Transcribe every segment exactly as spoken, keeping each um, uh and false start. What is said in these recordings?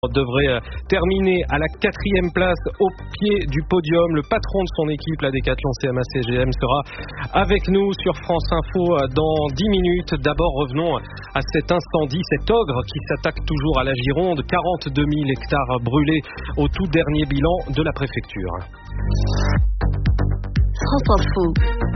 devrait terminer à la quatrième place au pied du podium. Le patron de son équipe, la Décathlon C M A C G M, sera avec nous sur France Info dans dix minutes. D'abord, revenons à cet incendie, cet ogre qui s'attaque toujours à la Gironde. quarante-deux mille hectares brûlés au tout dernier bilan de la préfecture. France Info,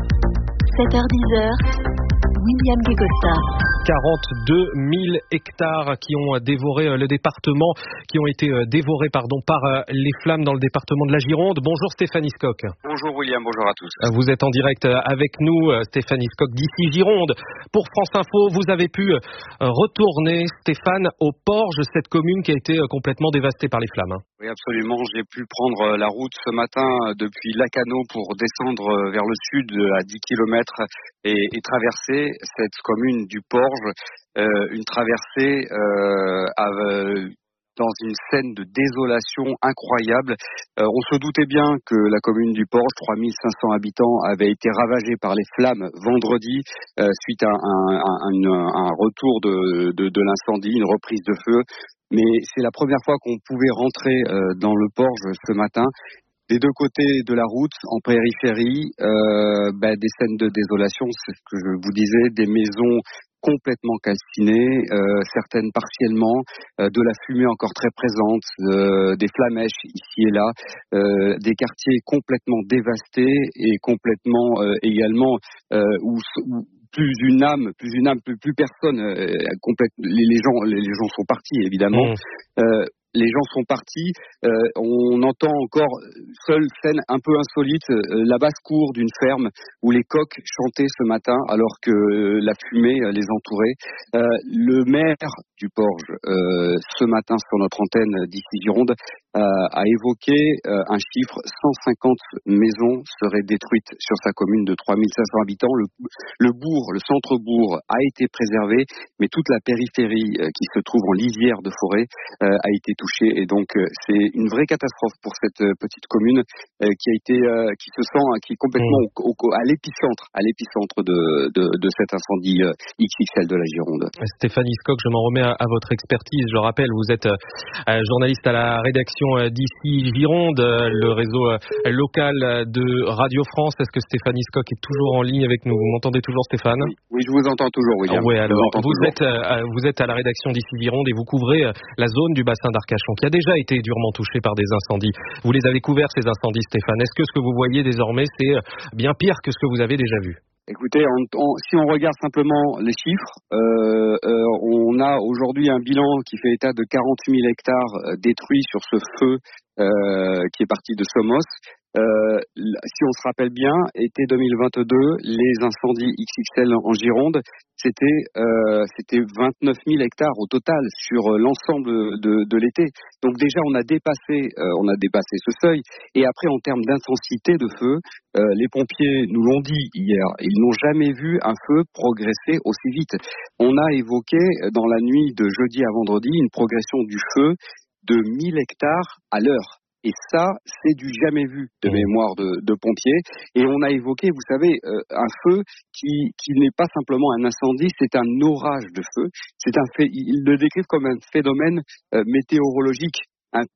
sept heures dix, William Guégosta. quarante-deux mille hectares qui ont dévoré le département, qui ont été dévorés pardon, par les flammes dans le département de la Gironde. Bonjour Stéphanie Scocq. Bonjour William, bonjour à tous. Vous êtes en direct avec nous, Stéphanie Scocq, d'ici Gironde. Pour France Info, vous avez pu retourner, Stéphane, au Porge, cette commune qui a été complètement dévastée par les flammes. Oui, absolument. J'ai pu prendre la route ce matin depuis Lacanau pour descendre vers le sud à dix kilomètres et, et traverser cette commune du Porge. Euh, une traversée euh, avec, dans une scène de désolation incroyable. Euh, on se doutait bien que la commune du Porge, trois mille cinq cents habitants, avait été ravagée par les flammes vendredi euh, suite à un, un, un, un retour de, de, de l'incendie, une reprise de feu. Mais c'est la première fois qu'on pouvait rentrer euh, dans le Porge ce matin. Des deux côtés de la route, en périphérie, euh, bah, des scènes de désolation, c'est ce que je vous disais, des maisons complètement calcinées, euh, certaines partiellement, euh, de la fumée encore très présente, euh, des flamèches ici et là, euh, des quartiers complètement dévastés et complètement euh, également euh, où, où plus une âme, plus une âme, plus, plus personne, euh, complète, les, les gens, les, les gens sont partis évidemment. Mmh. Euh, Les gens sont partis. Euh, on entend encore seule scène un peu insolite, euh, la basse-cour d'une ferme où les coqs chantaient ce matin alors que euh, la fumée euh, les entourait. Euh, le maire du Porge, euh, ce matin sur notre antenne d'ici Gironde, euh, a évoqué euh, un chiffre, cent cinquante maisons seraient détruites sur sa commune de trois mille cinq cents habitants. Le, le bourg, le centre-bourg a été préservé, mais toute la périphérie euh, qui se trouve en lisière de forêt euh, a été touchée. Et donc euh, c'est une vraie catastrophe pour cette euh, petite commune euh, qui a été, euh, qui se sent, qui est complètement mmh. au, au, à l'épicentre, à l'épicentre de, de, de cet incendie euh, X X L de la Gironde. Stéphanie Scocq, je m'en remets à, à votre expertise. Je rappelle, vous êtes euh, journaliste à la rédaction euh, d'ici Gironde, euh, le réseau euh, local de Radio France. Est-ce que Stéphanie Scocq est toujours en ligne avec nous? Vous m'entendez toujours, Stéphane? Oui, oui, je vous entends toujours, William. Ah ouais, alors vous, vous toujours. êtes, euh, vous êtes à la rédaction d'ici Gironde et vous couvrez euh, la zone du bassin d'Arcachon, qui a déjà été durement touché par des incendies. Vous les avez couverts, ces incendies, Stéphane. Est-ce que ce que vous voyez désormais, c'est bien pire que ce que vous avez déjà vu? Écoutez, on, on, si on regarde simplement les chiffres, euh, euh, on a aujourd'hui un bilan qui fait état de quarante mille hectares détruits sur ce feu euh, qui est parti de Somos. Euh, si on se rappelle bien, été deux mille vingt-deux, les incendies X X L en Gironde, c'était euh, c'était vingt-neuf mille hectares au total sur l'ensemble de, de l'été. Donc déjà, on a dépassé euh, on a dépassé ce seuil. Et après, en termes d'intensité de feu, euh, les pompiers nous l'ont dit hier, ils n'ont jamais vu un feu progresser aussi vite. On a évoqué dans la nuit de jeudi à vendredi une progression du feu de mille hectares à l'heure. Et ça, c'est du jamais vu de mémoire de, de pompiers. Et on a évoqué, vous savez, euh, un feu qui, qui n'est pas simplement un incendie, c'est un orage de feu. C'est un fait, ils le décrivent comme un phénomène euh, météorologique, un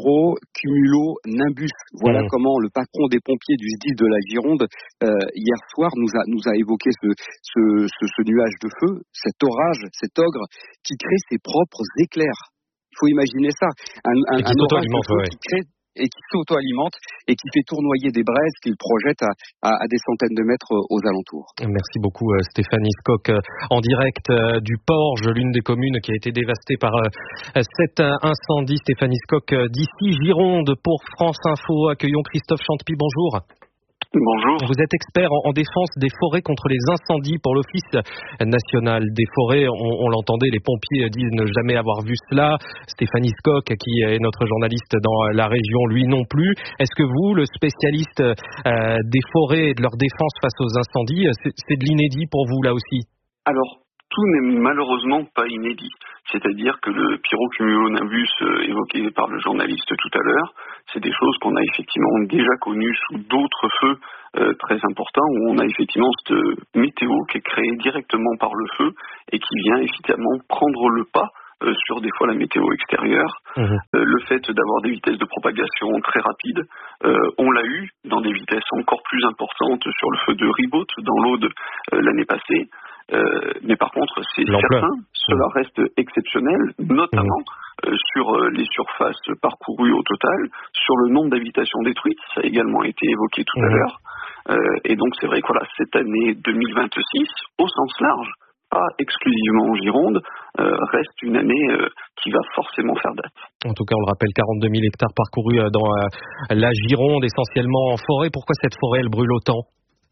pyrocumulonimbus. Voilà mmh. comment le patron des pompiers du S D I S de la Gironde euh, hier soir nous a nous a évoqué ce, ce, ce, ce nuage de feu, cet orage, cet ogre qui crée ses propres éclairs. Il faut imaginer ça, un, un, et qui un orage de feu ouais. qui crée et qui s'auto-alimente et qui fait tournoyer des braises qu'il projette à, à, à des centaines de mètres aux alentours. Merci beaucoup Stéphanie Scocq, en direct du Porge, l'une des communes qui a été dévastée par cet incendie. Stéphanie Scocq d'ici Gironde pour France Info. Accueillons Christophe Chantepie, bonjour. Bonjour. Vous êtes expert en défense des forêts contre les incendies pour l'Office national des forêts. On, on l'entendait, les pompiers disent ne jamais avoir vu cela. Stéphanie Scocq, qui est notre journaliste dans la région, lui non plus. Est-ce que vous, le spécialiste euh, des forêts et de leur défense face aux incendies, c'est, c'est de l'inédit pour vous là aussi? Alors, tout n'est malheureusement pas inédit. C'est-à-dire que le pyrocumulonimbus euh, évoqué par le journaliste tout à l'heure, c'est des choses qu'on a effectivement déjà connues sous d'autres feux euh, très importants, où on a effectivement cette météo qui est créée directement par le feu et qui vient effectivement prendre le pas euh, sur des fois la météo extérieure. Mmh. Euh, le fait d'avoir des vitesses de propagation très rapides, euh, on l'a eu dans des vitesses encore plus importantes sur le feu de Ribaute dans l'Aude euh, l'année passée. Euh, mais par contre, c'est certain, cela mmh. reste exceptionnel, notamment mmh. euh, sur euh, les surfaces parcourues au total, sur le nombre d'habitations détruites, ça a également été évoqué tout mmh. à l'heure. Euh, et donc c'est vrai que voilà, cette année deux mille vingt-six, au sens large, pas exclusivement en Gironde, euh, reste une année euh, qui va forcément faire date. En tout cas, on le rappelle, quarante-deux mille hectares parcourus dans euh, la Gironde, essentiellement en forêt. Pourquoi cette forêt, elle brûle autant ?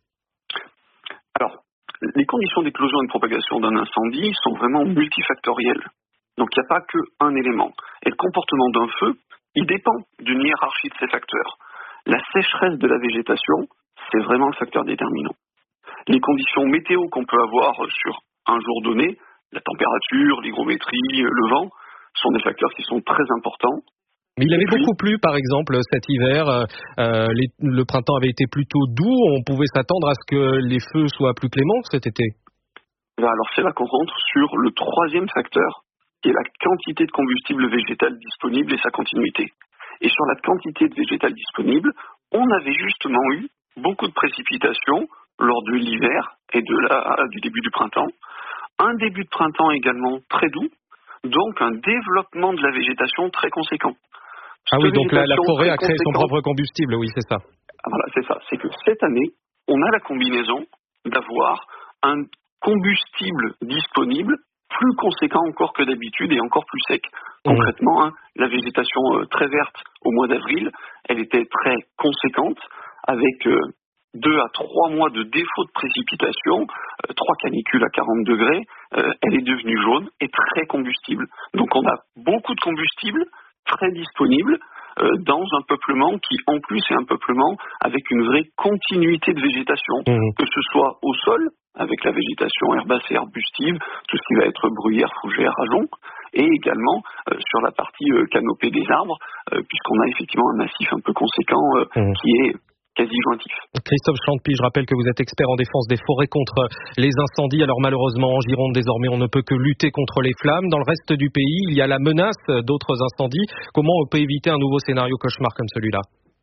Alors, les conditions d'éclosion et de propagation d'un incendie sont vraiment multifactorielles. Donc il n'y a pas qu'un élément. Et le comportement d'un feu, il dépend d'une hiérarchie de ces facteurs. La sécheresse de la végétation, c'est vraiment le facteur déterminant. Les conditions météo qu'on peut avoir sur un jour donné, la température, l'hygrométrie, le vent, sont des facteurs qui sont très importants. Mais il avait puis, beaucoup plu, par exemple, cet hiver. Euh, les, le printemps avait été plutôt doux. On pouvait s'attendre à ce que les feux soient plus cléments cet été. Alors c'est là qu'on rentre sur le troisième facteur, qui est la quantité de combustible végétal disponible et sa continuité. Et sur la quantité de végétal disponible, on avait justement eu beaucoup de précipitations lors de l'hiver et de la, du début du printemps. Un début de printemps également très doux, donc un développement de la végétation très conséquent. Ah oui, donc la, la forêt a créé son propre combustible, oui, c'est ça. Voilà, c'est ça. C'est que cette année, on a la combinaison d'avoir un combustible disponible plus conséquent encore que d'habitude et encore plus sec. Concrètement, hein, la végétation euh, très verte au mois d'avril, elle était très conséquente avec euh, deux à trois mois de défaut de précipitation, euh, trois canicules à quarante degrés, euh, elle est devenue jaune et très combustible. Donc on a beaucoup de combustible très disponible euh, dans un peuplement qui en plus est un peuplement avec une vraie continuité de végétation, mmh. que ce soit au sol, avec la végétation herbacée arbustive, tout ce qui va être bruyère, fougère, ajonc, et également euh, sur la partie euh, canopée des arbres, euh, puisqu'on a effectivement un massif un peu conséquent euh, mmh. qui est quasi jointif. Christophe Chantepie, je rappelle que vous êtes expert en défense des forêts contre les incendies. Alors malheureusement, en Gironde, désormais, on ne peut que lutter contre les flammes. Dans le reste du pays, il y a la menace d'autres incendies. Comment on peut éviter un nouveau scénario cauchemar comme celui-là ?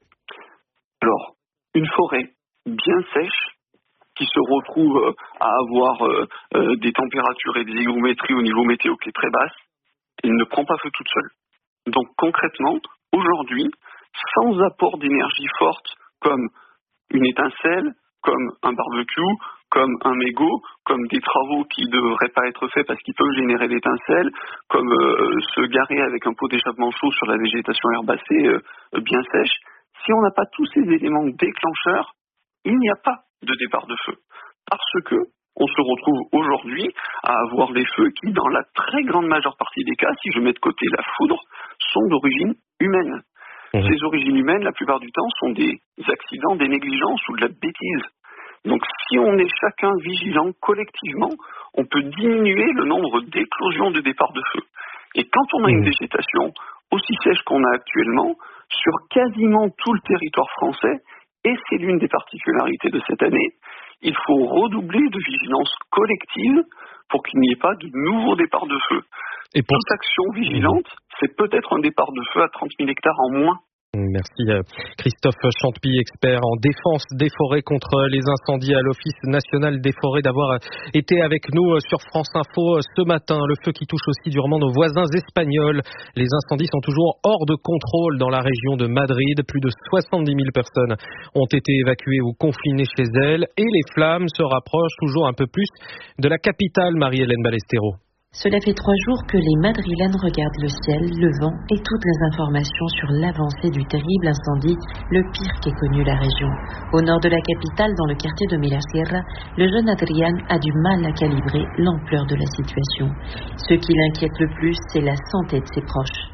Alors, une forêt bien sèche, qui se retrouve à avoir euh, euh, des températures et des hygrométries au niveau météo qui est très basse, elle ne prend pas feu toute seule. Donc concrètement, aujourd'hui, sans apport d'énergie forte, comme une étincelle, comme un barbecue, comme un mégot, comme des travaux qui ne devraient pas être faits parce qu'ils peuvent générer l'étincelle, comme euh, se garer avec un pot d'échappement chaud sur la végétation herbacée euh, bien sèche. Si on n'a pas tous ces éléments déclencheurs, il n'y a pas de départ de feu. Parce que on se retrouve aujourd'hui à avoir des feux qui, dans la très grande majeure partie des cas, si je mets de côté la foudre, sont d'origine humaine. Ces origines humaines, la plupart du temps, sont des accidents, des négligences ou de la bêtise. Donc si on est chacun vigilant collectivement, on peut diminuer le nombre d'éclosions de départ de feu. Et quand on a une végétation aussi sèche qu'on a actuellement, sur quasiment tout le territoire français, et c'est l'une des particularités de cette année, il faut redoubler de vigilance collective pour qu'il n'y ait pas de nouveaux départs de feu. Et pour... Toute action vigilante, c'est peut-être un départ de feu à trente mille hectares en moins. Merci Christophe Chantepie, expert en défense des forêts contre les incendies à l'Office national des forêts, d'avoir été avec nous sur France Info ce matin. Le feu qui touche aussi durement nos voisins espagnols. Les incendies sont toujours hors de contrôle dans la région de Madrid. Plus de soixante-dix mille personnes ont été évacuées ou confinées chez elles et les flammes se rapprochent toujours un peu plus de la capitale, Marie-Hélène Ballesteros. Cela fait trois jours que les Madrilènes regardent le ciel, le vent et toutes les informations sur l'avancée du terrible incendie, le pire qu'ait connu la région. Au nord de la capitale, dans le quartier de Milasierra, le jeune Adrián a du mal à calibrer l'ampleur de la situation. Ce qui l'inquiète le plus, c'est la santé de ses proches.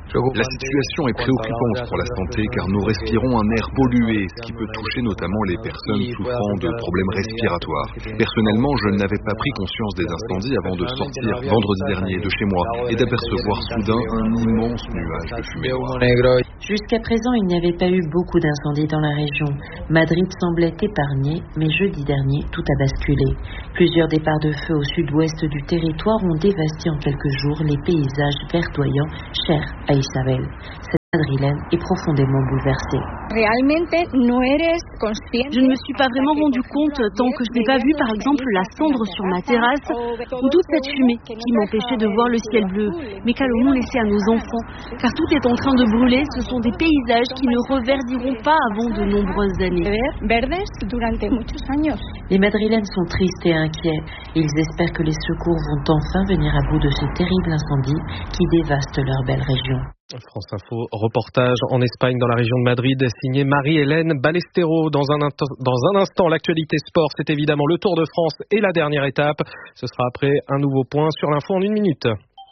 La situation est préoccupante pour la santé car nous respirons un air pollué, ce qui peut toucher notamment les personnes souffrant de problèmes respiratoires. Personnellement, je n'avais pas pris conscience des incendies avant de sortir vendredi dernier de chez moi et d'apercevoir soudain un immense nuage de fumée noire. Jusqu'à présent, il n'y avait pas eu beaucoup d'incendies dans la région. Madrid semblait épargné, mais jeudi dernier, tout a basculé. Plusieurs départs de feu au sud-ouest du territoire ont dévasté en quelques jours les paysages verdoyants chers à Isabel. Cette madrilène est profondément bouleversée. Je ne me suis pas vraiment rendu compte tant que je n'ai pas vu par exemple la cendre sur ma terrasse ou toute cette fumée qui m'empêchait de voir le ciel bleu. Mais qu'allons-nous laisser à nos enfants? Car tout est en train de brûler, ce sont des paysages qui ne reverdiront pas avant de nombreuses années. Les madrilènes sont tristes et inquiets. Ils espèrent que les secours vont enfin venir à bout de ce terrible incendie qui dévaste leur belle région. France Info, reportage en Espagne dans la région de Madrid, signé Marie-Hélène Ballestero. Dans un, dans un instant, l'actualité sport, c'est évidemment le Tour de France et la dernière étape. Ce sera après un nouveau point sur l'info en une minute.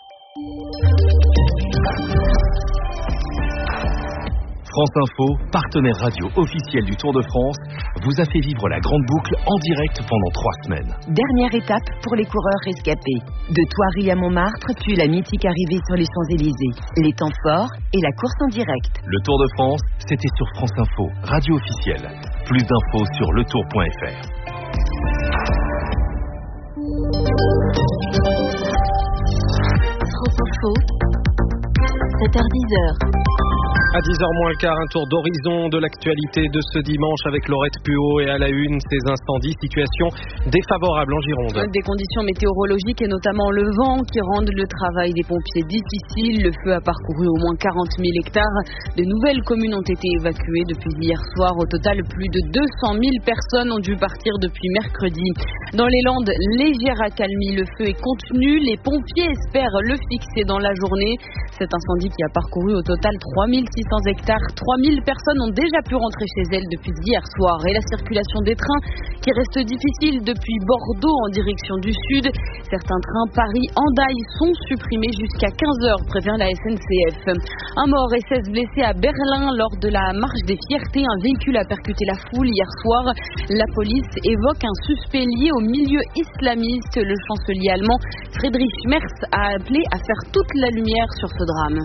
France Info, partenaire radio officiel du Tour de France, vous a fait vivre la grande boucle en direct pendant trois semaines. Dernière étape pour les coureurs rescapés. De Thoiry à Montmartre, puis la mythique arrivée sur les Champs-Élysées. Les temps forts et la course en direct. Le Tour de France, c'était sur France Info, radio officielle. Plus d'infos sur letour point f r. France Info, sept heures dix. À dix heures moins le quart, un tour d'horizon de l'actualité de ce dimanche avec Laurette Puot et à la une, ces incendies, situation défavorable en Gironde. Des conditions météorologiques et notamment le vent qui rendent le travail des pompiers difficile. Le feu a parcouru au moins quarante mille hectares. De nouvelles communes ont été évacuées depuis hier soir. Au total, plus de deux cent mille personnes ont dû partir depuis mercredi. Dans les Landes, légère accalmie. Le feu est contenu. Les pompiers espèrent le fixer dans la journée. Cet incendie qui a parcouru au total trois mille six cents hectares. trois mille personnes ont déjà pu rentrer chez elles depuis hier soir. Et la circulation des trains qui reste difficile depuis Bordeaux en direction du sud. Certains trains Paris-Hendaye sont supprimés jusqu'à quinze heures, prévient la S N C F. Un mort et seize blessés à Berlin lors de la marche des fiertés. Un véhicule a percuté la foule hier soir. La police évoque un suspect lié au milieu islamiste. Le chancelier allemand Friedrich Merz a appelé à faire toute la lumière sur ce drame.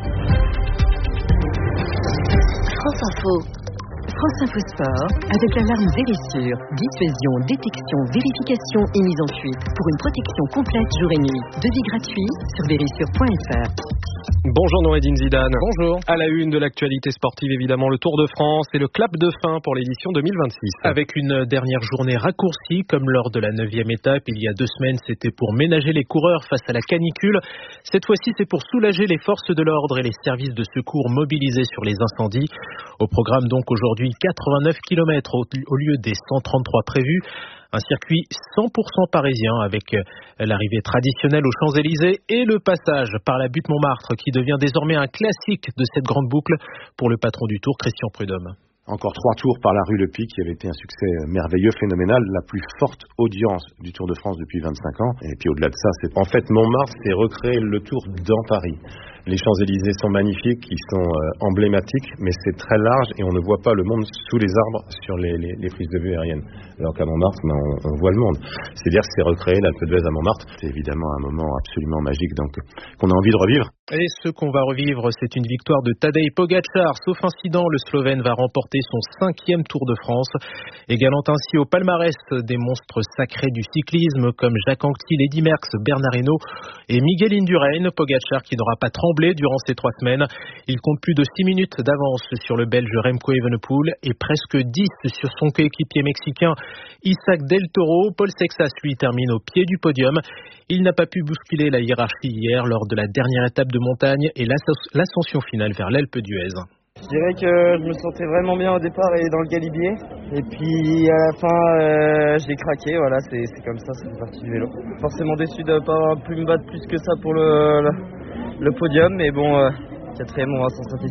France Info. France Info Sport, avec l'alarme Vérissure, dissuasion, détection, vérification et mise en fuite pour une protection complète jour et nuit. Devis gratuit sur vérissure point f r. Bonjour Noureddine Zidane. Bonjour. À la une de l'actualité sportive, évidemment, le Tour de France et le clap de fin pour l'édition deux mille vingt-six. Avec une dernière journée raccourcie, comme lors de la neuvième étape, il y a deux semaines, c'était pour ménager les coureurs face à la canicule. Cette fois-ci, c'est pour soulager les forces de l'ordre et les services de secours mobilisés sur les incendies. Au programme donc aujourd'hui, quatre-vingt-neuf kilomètres au, au lieu des cent trente-trois prévus. Un circuit cent pour cent parisien avec l'arrivée traditionnelle aux Champs-Élysées et le passage par la butte Montmartre qui devient désormais un classique de cette grande boucle pour le patron du Tour, Christian Prudhomme. Encore trois tours par la rue Le Pic qui avait été un succès merveilleux, phénoménal, la plus forte audience du Tour de France depuis vingt-cinq ans. Et puis au-delà de ça, c'est en fait Montmartre, c'est recréer le Tour dans Paris. Les Champs-Élysées sont magnifiques, ils sont euh, emblématiques, mais c'est très large et on ne voit pas le monde sous les arbres sur les, les, les prises de vue aériennes. Alors qu'à Montmartre, ben, on, on voit le monde. C'est-à-dire que c'est recréer l'Alpe d'Huez à Montmartre. C'est évidemment un moment absolument magique donc, qu'on a envie de revivre. Et ce qu'on va revivre, c'est une victoire de Tadej Pogačar. Sauf incident, le Slovène va remporter son cinquième Tour de France, égalant ainsi au palmarès des monstres sacrés du cyclisme comme Jacques Anquetil, Eddy Merckx, Bernard Hinault et Miguel Indurain. Pogačar qui n'aura pas tremblé durant ces trois semaines. Il compte plus de six minutes d'avance sur le Belge Remco Evenepoel et presque dix sur son coéquipier mexicain Isaac Del Toro. Paul Sexas, lui, termine au pied du podium. Il n'a pas pu bousculer la hiérarchie hier lors de la dernière étape de montagne et l'ascension finale vers l'Alpe d'Huez. Je dirais que je me sentais vraiment bien au départ et dans le galibier. Et puis à la fin, euh, j'ai craqué. Voilà, c'est, c'est comme ça, c'est partie du vélo. Forcément déçu de ne pas avoir pu me battre plus que ça pour le, le, le podium. Mais bon, euh, quatrième, on va s'en satisfaire.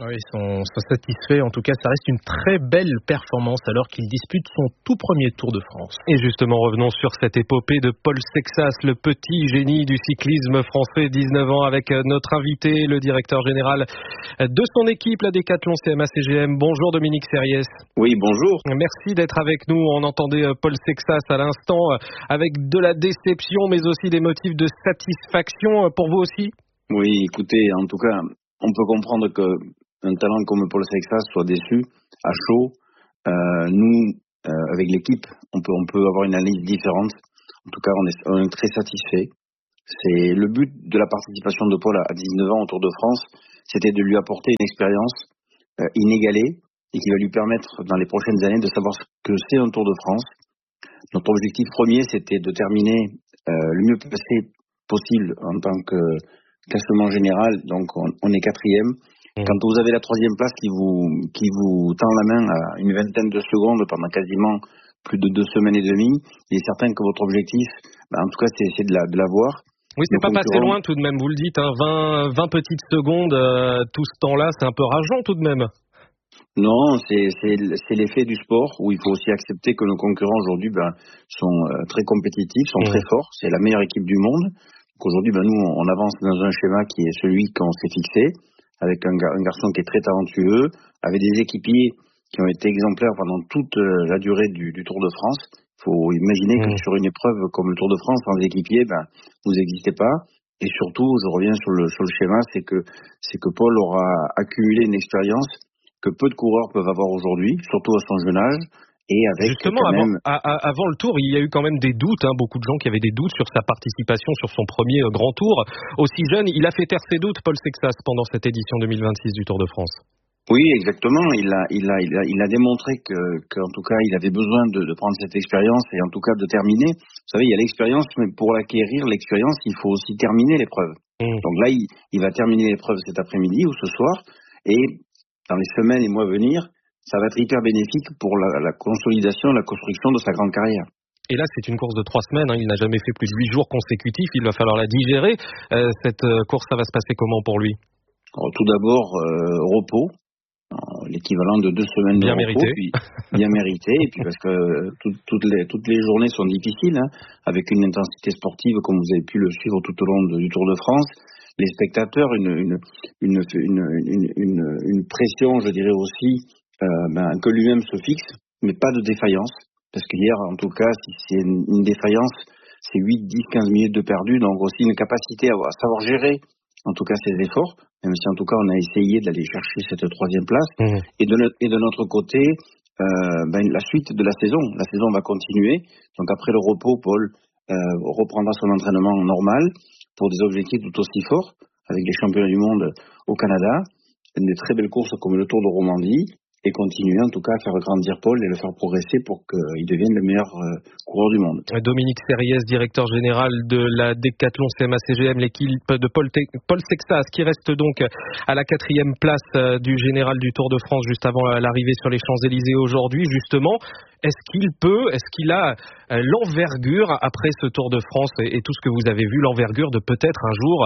Oui, ils sont, sont satisfaits. En tout cas, ça reste une très belle performance alors qu'il dispute son tout premier Tour de France. Et justement, revenons sur cette épopée de Paul Sexas, le petit génie du cyclisme français, dix-neuf ans, avec notre invité, le directeur général de son équipe, la Décathlon C M A C G M. Bonjour Dominique Serriès. Oui, bonjour. Merci d'être avec nous. On entendait Paul Sexas à l'instant avec de la déception, mais aussi des motifs de satisfaction pour vous aussi. Oui, écoutez, en tout cas, on peut comprendre que un talent comme Paul Sexas soit déçu, à chaud. Euh, nous, euh, avec l'équipe, on peut, on peut avoir une analyse différente. En tout cas, on est, on est très satisfait. C'est le but de la participation de Paul à dix-neuf ans au Tour de France, c'était de lui apporter une expérience euh, inégalée et qui va lui permettre dans les prochaines années de savoir ce que c'est un Tour de France. Notre objectif premier, c'était de terminer euh, le mieux placé possible en tant que classement général. Donc, on, on est quatrième. Quand vous avez la troisième place qui vous qui vous tend la main à une vingtaine de secondes pendant quasiment plus de deux semaines et demie, il est certain que votre objectif, ben en tout cas, c'est, c'est de, la, de l'avoir. Oui, c'est pas passé loin tout de même, vous le dites, hein, vingt, vingt petites secondes, euh, tout ce temps-là, c'est un peu rageant tout de même. Non, c'est, c'est, c'est l'effet du sport où il faut aussi accepter que nos concurrents aujourd'hui ben, sont euh, très compétitifs, sont mmh. très forts, c'est la meilleure équipe du monde. Donc aujourd'hui, ben, nous, on avance dans un schéma qui est celui qu'on s'est fixé, avec un, gar- un garçon qui est très talentueux, avec des équipiers qui ont été exemplaires pendant toute euh, la durée du, du Tour de France. Il faut imaginer mmh. que sur une épreuve comme le Tour de France, sans équipier, ben, vous n'existez pas. Et surtout, je reviens sur le, sur le schéma, c'est que, c'est que Paul aura accumulé une expérience que peu de coureurs peuvent avoir aujourd'hui, surtout à son jeune âge. Et avec Justement, quand avant, même... à, à, avant le Tour, il y a eu quand même des doutes, hein, beaucoup de gens qui avaient des doutes sur sa participation sur son premier euh, grand Tour. Aussi jeune, il a fait taire ses doutes, Paul Sexas, pendant cette édition deux mille vingt-six du Tour de France. Oui, exactement. Il a, il a, il a, il a démontré que, qu'en tout cas, il avait besoin de, de prendre cette expérience et en tout cas de terminer. Vous savez, il y a l'expérience, mais pour l'acquérir, l'expérience, il faut aussi terminer l'épreuve. Mmh. Donc là, il, il va terminer l'épreuve cet après-midi ou ce soir, et dans les semaines et mois à venir, ça va être hyper bénéfique pour la, la consolidation, la construction de sa grande carrière. Et là, c'est une course de trois semaines. Hein. Il n'a jamais fait plus de huit jours consécutifs. Il va falloir la digérer. Euh, cette euh, course, ça va se passer comment pour lui? Alors, tout d'abord, euh, repos. Alors, l'équivalent de deux semaines bien de repos. Mérité. Puis, bien mérité. Et puis parce que euh, tout, toutes, les, toutes les journées sont difficiles, hein, avec une intensité sportive comme vous avez pu le suivre tout au long de, du Tour de France. Les spectateurs, une, une, une, une, une, une, une pression, je dirais aussi, Euh, ben, que lui-même se fixe, mais pas de défaillance. Parce qu'hier, en tout cas, si c'est une, une défaillance, c'est huit, dix, quinze minutes de perdu, donc aussi une capacité à, à savoir gérer, en tout cas, ses efforts, même si en tout cas, on a essayé d'aller chercher cette troisième place. Mmh. Et, de notre, et de notre côté, euh, ben, la suite de la saison. La saison va continuer. Donc après le repos, Paul euh, reprendra son entraînement normal pour des objectifs tout aussi forts, avec les championnats du monde au Canada, des très belles courses comme le Tour de Romandie, et continuer en tout cas à faire grandir Paul et le faire progresser pour qu'il devienne le meilleur euh, coureur du monde. Dominique Serriès, directeur général de la Décathlon C M A C G M, l'équipe de Paul, Te- Paul Sexas, qui reste donc à la quatrième place euh, du général du Tour de France juste avant euh, l'arrivée sur les Champs-Élysées aujourd'hui. Justement, est-ce qu'il peut, est-ce qu'il a euh, l'envergure après ce Tour de France et, et tout ce que vous avez vu, l'envergure de peut-être un jour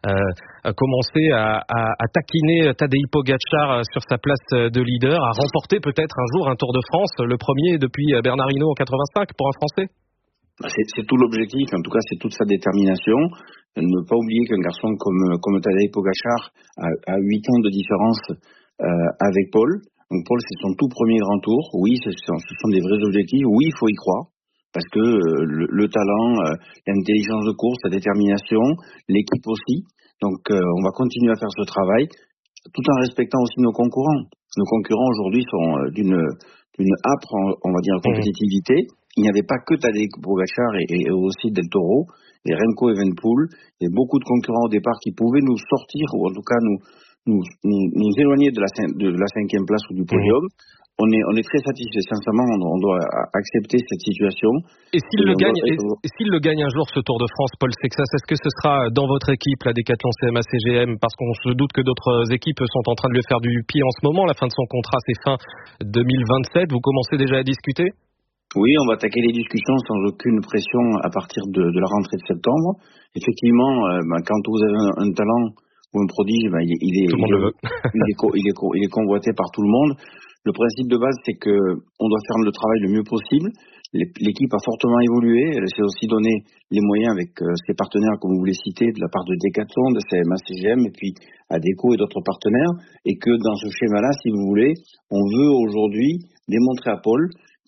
euh, commencer à, à, à taquiner Tadej Pogačar sur sa place de leader, à remporter peut-être un jour un Tour de France, le premier depuis Bernard Hinault en quatre-vingt-cinq pour un Français? C'est, c'est tout l'objectif, en tout cas c'est toute sa détermination. Ne pas oublier qu'un garçon comme, comme Tadej Pogačar a, a huit ans de différence euh, avec Paul. Donc Paul, c'est son tout premier grand tour. Oui, ce sont, ce sont des vrais objectifs. Oui, il faut y croire. Parce que euh, le, le talent, euh, l'intelligence de course, la détermination, l'équipe aussi. Donc euh, on va continuer à faire ce travail, tout en respectant aussi nos concurrents. Nos concurrents aujourd'hui sont euh, d'une, d'une âpre, on va dire, compétitivité. Il n'y avait pas que Tadej Pogačar et, et aussi Del Toro, et Remco Evenepoel. Il y a beaucoup de concurrents au départ qui pouvaient nous sortir, ou en tout cas nous, nous, nous, nous éloigner de la, de la cinquième place ou du podium. Mmh. On est, on est très satisfait, sincèrement, on doit accepter cette situation. Et s'il, et le, gagne, doit... et, et s'il le gagne un jour, ce Tour de France, Paul Sexas, est-ce que ce sera dans votre équipe, la Décathlon C M A C G M? Parce qu'on se doute que d'autres équipes sont en train de lui faire du pied en ce moment. La fin de son contrat, c'est fin deux mille vingt-sept. Vous commencez déjà à discuter? Oui, on va attaquer les discussions sans aucune pression à partir de, de la rentrée de septembre. Effectivement, euh, ben, quand vous avez un, un talent ou un prodige, ben, il, il, est, tout le monde il, le veut. il, est, il, est, il est convoité par tout le monde. Le principe de base, c'est que on doit faire le travail le mieux possible. L'équipe a fortement évolué. Elle s'est aussi donné les moyens avec ses partenaires, comme vous les citez, de la part de Decathlon, de C M A C G M, et puis Adecco et d'autres partenaires. Et que dans ce schéma-là, si vous voulez, on veut aujourd'hui démontrer à Paul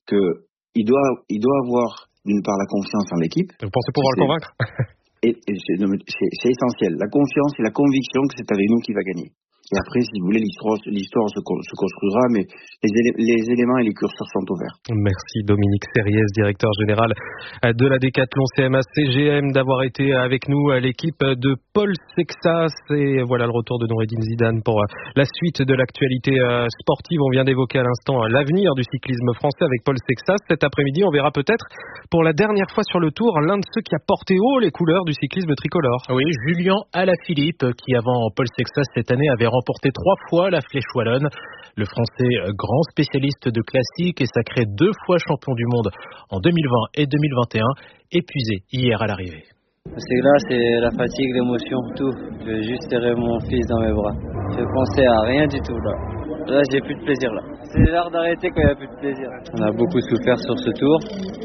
qu'il doit, il doit avoir, d'une part, la confiance en l'équipe. Vous pensez pouvoir le convaincre? Et, et c'est, c'est, c'est essentiel. La confiance et la conviction que c'est avec nous qu'il va gagner. Et après, si vous voulez, l'histoire, l'histoire se, se construira, mais les, élé- les éléments et les curseurs sont ouverts. Merci Dominique Serriès, directeur général de la Decathlon C M A C G M, d'avoir été avec nous à l'équipe de Paul Sexas. Et voilà le retour de Noureddine Zidane pour la suite de l'actualité sportive. On vient d'évoquer à l'instant l'avenir du cyclisme français avec Paul Sexas. Cet après-midi, on verra peut-être pour la dernière fois sur le Tour l'un de ceux qui a porté haut les couleurs du cyclisme tricolore. Oui, Julien Alaphilippe, qui avant Paul Sexas cette année avait remporté trois fois la Flèche Wallonne. Le Français, grand spécialiste de classique et sacré deux fois champion du monde en deux mille vingt et deux mille vingt et un, épuisé hier à l'arrivée. C'est là, c'est la fatigue, l'émotion, tout. Je vais juste serrer mon fils dans mes bras. Je pensais à rien du tout là. Là, j'ai plus de plaisir là. C'est l'art d'arrêter quand il n'y a plus de plaisir. On a beaucoup souffert sur ce tour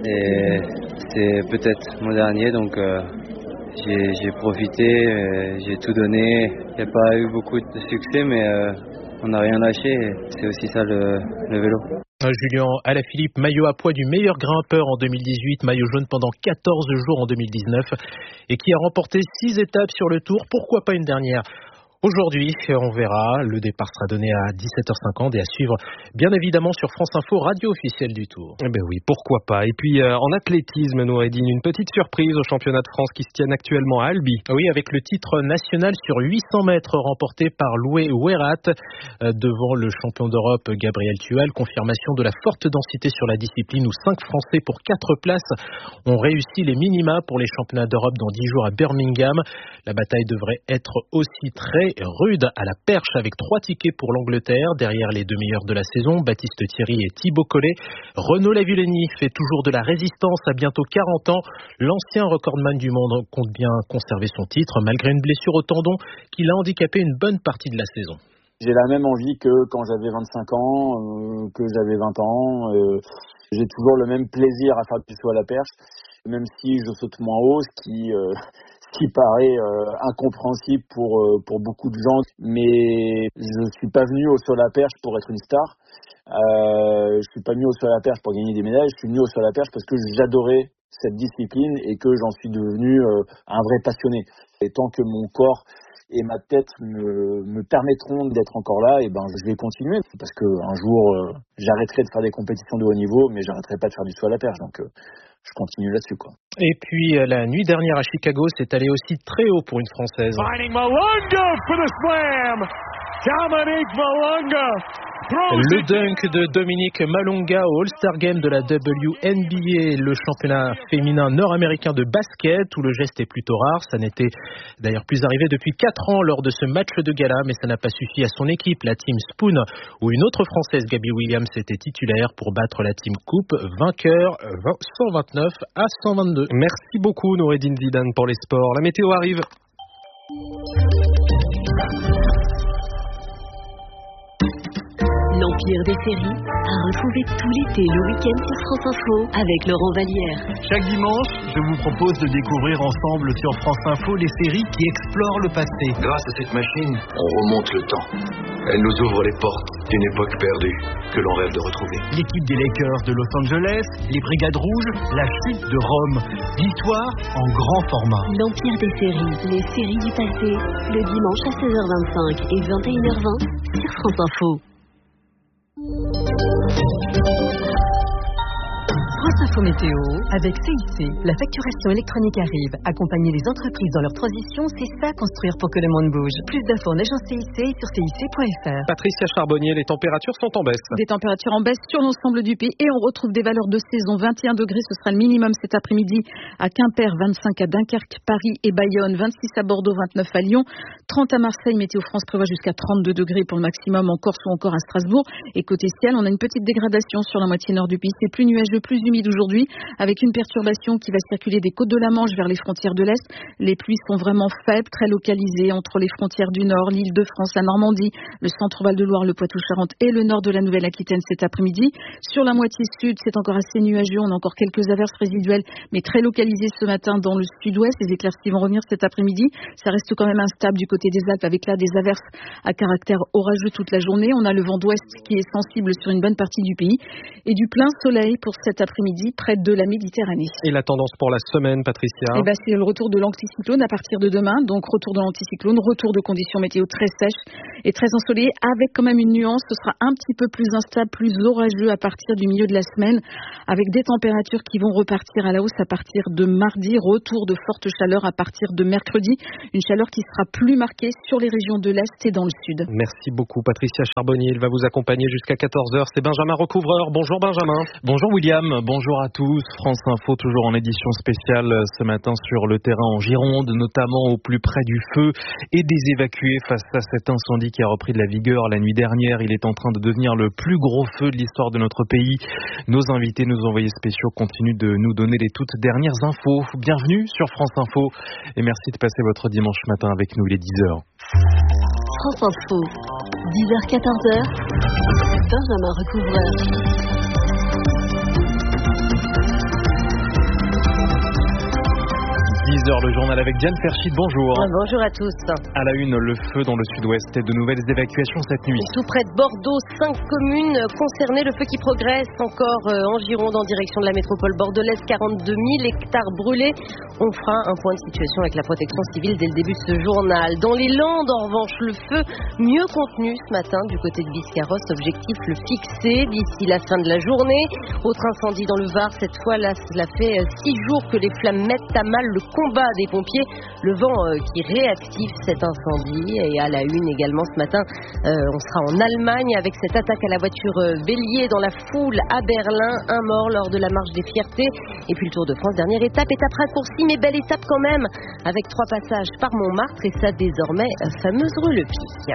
et c'est peut-être mon dernier, donc euh, j'ai, j'ai profité, euh, j'ai tout donné. Il n'y a pas eu beaucoup de succès, mais euh, on n'a rien lâché. C'est aussi ça le, le vélo. Julien Alaphilippe, maillot à poids du meilleur grimpeur en deux mille dix-huit, maillot jaune pendant quatorze jours en deux mille dix-neuf et qui a remporté six étapes sur le Tour. Pourquoi pas une dernière ? Aujourd'hui, on verra, le départ sera donné à dix-sept heures cinquante et à suivre bien évidemment sur France Info, radio officielle du Tour. Eh ben oui, pourquoi pas. Et puis euh, en athlétisme, Noureddine, une petite surprise au championnat de France qui se tienne actuellement à Albi. Oui, avec le titre national sur huit cents mètres remporté par Loué Ouerat euh, devant le champion d'Europe Gabriel Tual. Confirmation de la forte densité sur la discipline où cinq Français pour quatre places ont réussi les minima pour les championnats d'Europe dans dix jours à Birmingham. La bataille devrait être aussi très rude à la perche avec trois tickets pour l'Angleterre. Derrière les deux meilleurs de la saison, Baptiste Thierry et Thibaut Collet. Renaud Lavillenie fait toujours de la résistance à bientôt quarante ans. L'ancien recordman du monde compte bien conserver son titre malgré une blessure au tendon qui l'a handicapé une bonne partie de la saison. J'ai la même envie que quand j'avais vingt-cinq ans, euh, que j'avais vingt ans. Euh, j'ai toujours le même plaisir à faire du saut à la perche, même si je saute moins haut, ce qui... Euh, qui paraît euh, incompréhensible pour euh, pour beaucoup de gens, mais je suis pas venu au saut à la perche pour être une star. Euh, je suis pas venu au saut à la perche pour gagner des médailles. Je suis venu au saut à la perche parce que j'adorais cette discipline et que j'en suis devenu euh, un vrai passionné. Et tant que mon corps et ma tête me, me permettront d'être encore là, et ben je vais continuer parce que un jour euh, j'arrêterai de faire des compétitions de haut niveau, mais j'arrêterai pas de faire du saut à la perche. Donc euh, je continue là-dessus, quoi. Et puis, la nuit dernière à Chicago, c'est allé aussi très haut pour une Française. Finding Malunga for the slam. Dominique Malunga. Le dunk de Dominique Malunga au All-Star Game de la W N B A, le championnat féminin nord-américain de basket, où le geste est plutôt rare. Ça n'était d'ailleurs plus arrivé depuis quatre ans lors de ce match de gala, mais ça n'a pas suffi à son équipe, la team Spoon, où une autre Française, Gabby Williams, était titulaire pour battre la team Coupe, vainqueur cent vingt-neuf à cent vingt-deux. Merci beaucoup Noureddine Zidane pour les sports. La météo arrive. L'Empire des séries a retrouvé tout l'été le week-end sur France Info avec Laurent Vallière. Chaque dimanche, je vous propose de découvrir ensemble sur France Info les séries qui explorent le passé. Grâce à cette machine, on remonte le temps. Elle nous ouvre les portes d'une époque perdue que l'on rêve de retrouver. L'équipe des Lakers de Los Angeles, les Brigades Rouges, la chute de Rome. L'histoire en grand format. L'Empire des séries, les séries du passé, le dimanche à seize heures vingt-cinq et vingt et une heures vingt sur France Info. France Info Météo avec C I C. La facturation électronique arrive. Accompagner les entreprises dans leur transition, c'est ça construire pour que le monde bouge. Plus d'infos en agence C I C et sur C I C point F R. Patricia Charbonnier, les températures sont en baisse. Des températures en baisse sur l'ensemble du pays et on retrouve des valeurs de saison. vingt et un degrés, ce sera le minimum cet après-midi à Quimper, vingt-cinq à Dunkerque, Paris et Bayonne, vingt-six à Bordeaux, vingt-neuf à Lyon, trente à Marseille. Météo France prévoit jusqu'à trente-deux degrés pour le maximum en Corse ou encore à Strasbourg. Et côté ciel, on a une petite dégradation sur la moitié nord du pays. C'est plus nuageux, plus humide aujourd'hui. aujourd'hui, avec une perturbation qui va circuler des côtes de la Manche vers les frontières de l'Est. Les pluies sont vraiment faibles, très localisées entre les frontières du Nord, l'Île-de-France, la Normandie, le centre-Val de Loire, le Poitou-Charentes et le nord de la Nouvelle-Aquitaine cet après-midi. Sur la moitié sud, c'est encore assez nuageux, on a encore quelques averses résiduelles, mais très localisées ce matin dans le sud-ouest. Les éclaircies vont revenir cet après-midi. Ça reste quand même instable du côté des Alpes, avec là des averses à caractère orageux toute la journée. On a le vent d'ouest qui est sensible sur une bonne partie du pays et du plein soleil pour cet après-midi près de la Méditerranée. Et la tendance pour la semaine, Patricia? Eh ben, c'est le retour de l'anticyclone à partir de demain. Donc retour de l'anticyclone, retour de conditions météo très sèches et très ensoleillées, avec quand même une nuance. Ce sera un petit peu plus instable, plus orageux à partir du milieu de la semaine, avec des températures qui vont repartir à la hausse à partir de mardi. Retour de forte chaleur à partir de mercredi. Une chaleur qui sera plus marquée sur les régions de l'Est et dans le Sud. Merci beaucoup Patricia Charbonnier. Il va vous accompagner jusqu'à quatorze heures. C'est Benjamin Recouvreur. Bonjour Benjamin. Bonjour William. Bonjour à tous. France Info toujours en édition spéciale ce matin sur le terrain en Gironde, notamment au plus près du feu et des évacués face à cet incendie qui a repris de la vigueur la nuit dernière. Il est en train de devenir le plus gros feu de l'histoire de notre pays. Nos invités, nos envoyés spéciaux continuent de nous donner les toutes dernières infos. Bienvenue sur France Info et merci de passer votre dimanche matin avec nous. Il est dix heures. France Info, dix heures quatorze heures, Benjamin Recouvreur. dix heures, le journal avec Diane Ferchit, bonjour. Bonjour à tous. À la une, le feu dans le sud-ouest et de nouvelles évacuations cette nuit. Tout près de Bordeaux, cinq communes concernées, le feu qui progresse encore en Gironde en direction de la métropole bordelaise, quarante-deux mille hectares brûlés. On fera un point de situation avec la protection civile dès le début de ce journal. Dans les Landes, en revanche, le feu mieux contenu ce matin du côté de Biscarrosse, objectif le fixer d'ici la fin de la journée. Autre incendie dans le Var, cette fois là, cela fait six jours que les flammes mettent à mal le combat des pompiers, le vent euh, qui réactive cet incendie. Et à la une également ce matin, euh, on sera en Allemagne avec cette attaque à la voiture euh, bélier dans la foule à Berlin, un mort lors de la marche des fiertés. Et puis le Tour de France, dernière étape, étape raccourcie mais belle étape quand même, avec trois passages par Montmartre et sa désormais fameuse rue Le Pic.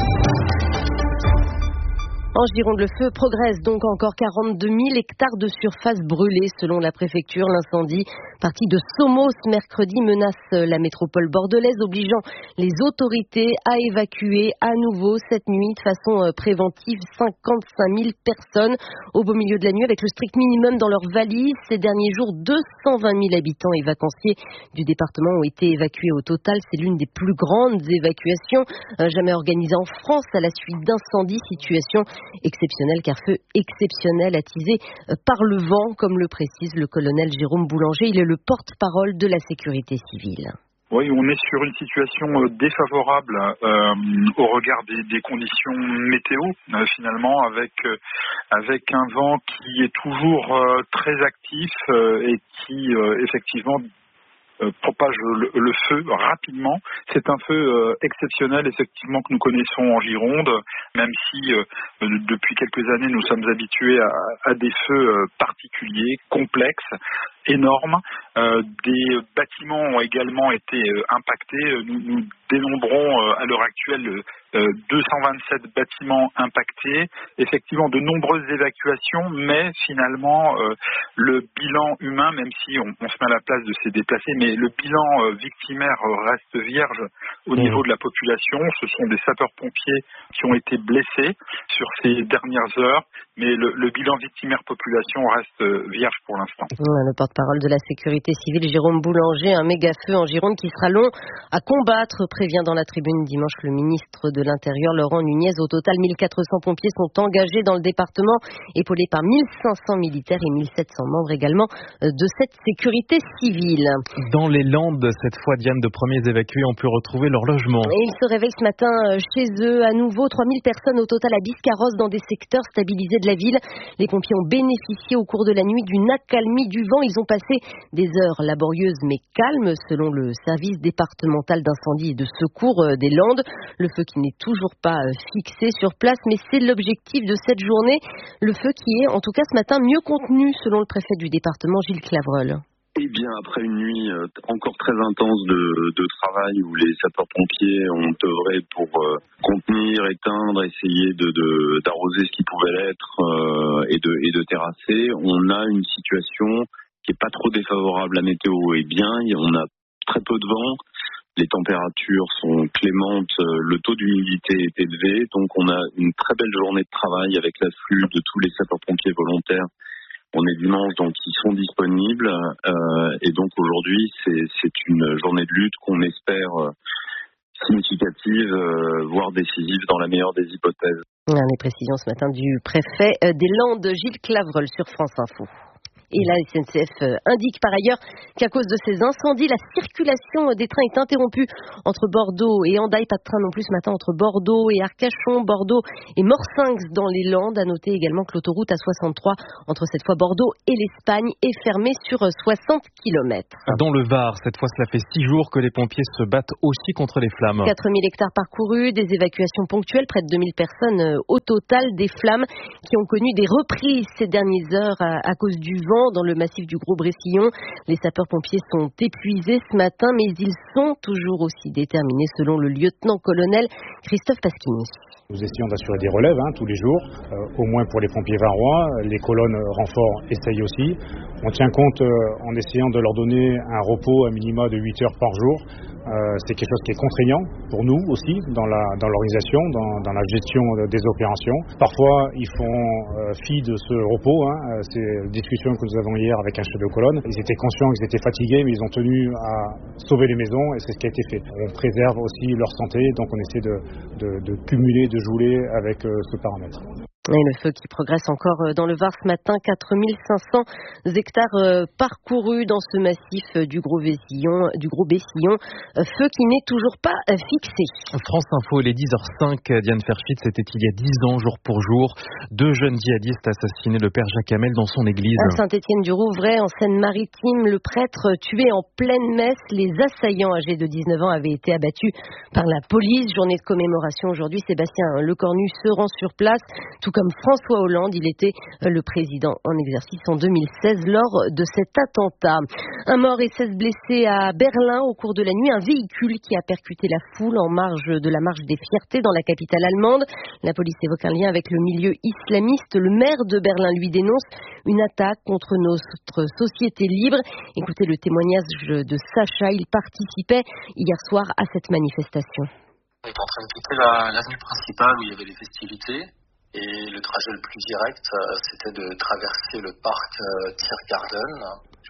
En Gironde, le feu progresse donc, encore quarante-deux mille hectares de surface brûlée selon la préfecture. L'incendie parti de Somos mercredi menace la métropole bordelaise, obligeant les autorités à évacuer à nouveau cette nuit de façon préventive cinquante-cinq mille personnes au beau milieu de la nuit avec le strict minimum dans leurs valises. Ces derniers jours, deux cent vingt mille habitants et vacanciers du département ont été évacués au total. C'est l'une des plus grandes évacuations jamais organisées en France à la suite d'incendies, situation exceptionnel car feu exceptionnel attisé par le vent, comme le précise le colonel Jérôme Boulanger. Il est le porte-parole de la sécurité civile. Oui, on est sur une situation défavorable euh, au regard des, des conditions météo, euh, finalement, avec euh, avec un vent qui est toujours euh, très actif euh, et qui, euh, effectivement, Euh, propage le, le feu rapidement. C'est un feu euh, exceptionnel effectivement que nous connaissons en Gironde, même si euh, depuis quelques années nous sommes habitués à, à des feux euh, particuliers, complexes, énormes. Euh, des bâtiments ont également été euh, impactés. Nous, nous dénombrons euh, à l'heure actuelle euh, deux cent vingt-sept bâtiments impactés. Effectivement, de nombreuses évacuations, mais finalement, euh, le bilan humain, même si on, on se met à la place de ces déplacés, mais le bilan euh, victimaire reste vierge au mmh. niveau de la population. Ce sont des sapeurs-pompiers qui ont été blessés sur ces dernières heures, mais le, le bilan victimaire population reste euh, vierge pour l'instant. Le porte-parole de la sécurité civile, Jérôme Boulanger, un méga feu en Gironde qui sera long à combattre, prévient dans la tribune dimanche le ministre de l'Intérieur, Laurent Nunez. Au total, mille quatre cents pompiers sont engagés dans le département, épaulés par mille cinq cents militaires et mille sept cents membres également de cette sécurité civile. Dans les Landes, cette fois, Diane, de premiers évacués ont pu retrouver leur logement. Et ils se réveillent ce matin chez eux. À nouveau, trois mille personnes au total à Biscarrosse dans des secteurs stabilisés de la ville. Les pompiers ont bénéficié au cours de la nuit d'une accalmie du vent. Ils ont passé des heures laborieuses mais calmes, selon le service départemental d'incendie et de secours des Landes. Le feu qui n'est toujours pas fixé sur place, mais c'est l'objectif de cette journée. Le feu qui est, en tout cas ce matin, mieux contenu, selon le préfet du département, Gilles Clavreul. Eh bien, après une nuit euh, encore très intense de, de travail où les sapeurs-pompiers ont œuvré pour euh, contenir, éteindre, essayer de, de, d'arroser ce qui pouvait l'être euh, et, de, et de terrasser, on a une situation qui est pas trop défavorable. La météo est bien, on a très peu de vent, les températures sont clémentes, le taux d'humidité est élevé, donc on a une très belle journée de travail avec l'afflux de tous les sapeurs-pompiers volontaires. On est dimanche, donc ils sont disponibles euh, et donc aujourd'hui c'est, c'est une journée de lutte qu'on espère euh, significative, euh, voire décisive dans la meilleure des hypothèses. Les précisions ce matin du préfet des Landes, Gilles Clavreul sur France Info. Et la S N C F indique par ailleurs qu'à cause de ces incendies, la circulation des trains est interrompue entre Bordeaux et Hendaye. Pas de train non plus ce matin entre Bordeaux et Arcachon, Bordeaux et Morsinx dans les Landes. À noter également que l'autoroute A soixante-trois entre cette fois Bordeaux et l'Espagne est fermée sur soixante kilomètres. Dans le Var, cette fois cela fait six jours que les pompiers se battent aussi contre les flammes. quatre mille hectares parcourus, des évacuations ponctuelles, près de deux mille personnes au total, des flammes qui ont connu des reprises ces dernières heures à, à cause du vent dans le massif du Gros-Brécillon. Les sapeurs-pompiers sont épuisés ce matin, mais ils sont toujours aussi déterminés, selon le lieutenant-colonel Christophe Pasquini. Nous essayons d'assurer des relèves hein, tous les jours, euh, au moins pour les pompiers varois. Les colonnes renforts essayent aussi. On tient compte euh, en essayant de leur donner un repos à minima de huit heures par jour. Euh, c'est quelque chose qui est contraignant pour nous aussi dans la dans l'organisation, dans, dans la gestion des opérations. Parfois, ils font euh, fi de ce repos. Hein. C'est une discussion que nous avons hier avec un chef de colonne. Ils étaient conscients qu'ils étaient fatigués, mais ils ont tenu à sauver les maisons et c'est ce qui a été fait. On préserve aussi leur santé, donc on essaie de, de, de cumuler, de jouer avec euh, ce paramètre. Et le feu qui progresse encore dans le Var ce matin, quatre mille cinq cents hectares parcourus dans ce massif du Gros-Bessillon, du Gros-Bessillon, feu qui n'est toujours pas fixé. France Info, il est dix heures cinq, Diane Ferschitz, c'était il y a dix ans, jour pour jour, deux jeunes djihadistes assassinaient le père Jacques Hamel dans son église. À Saint-Étienne-du-Rouvray, en Seine-Maritime, le prêtre tué en pleine messe, les assaillants âgés de dix-neuf ans avaient été abattus par la police. Journée de commémoration aujourd'hui, Sébastien Lecornu se rend sur place, tout comme François Hollande, il était le président en exercice en deux mille seize lors de cet attentat. Un mort et seize blessés à Berlin au cours de la nuit. Un véhicule qui a percuté la foule en marge de la marche des fiertés dans la capitale allemande. La police évoque un lien avec le milieu islamiste. Le maire de Berlin lui dénonce une attaque contre notre société libre. Écoutez le témoignage de Sacha. Il participait hier soir à cette manifestation. On est en train de quitter la, l'avenue principale où il y avait les festivités. Et le trajet le plus direct, c'était de traverser le parc Tiergarten.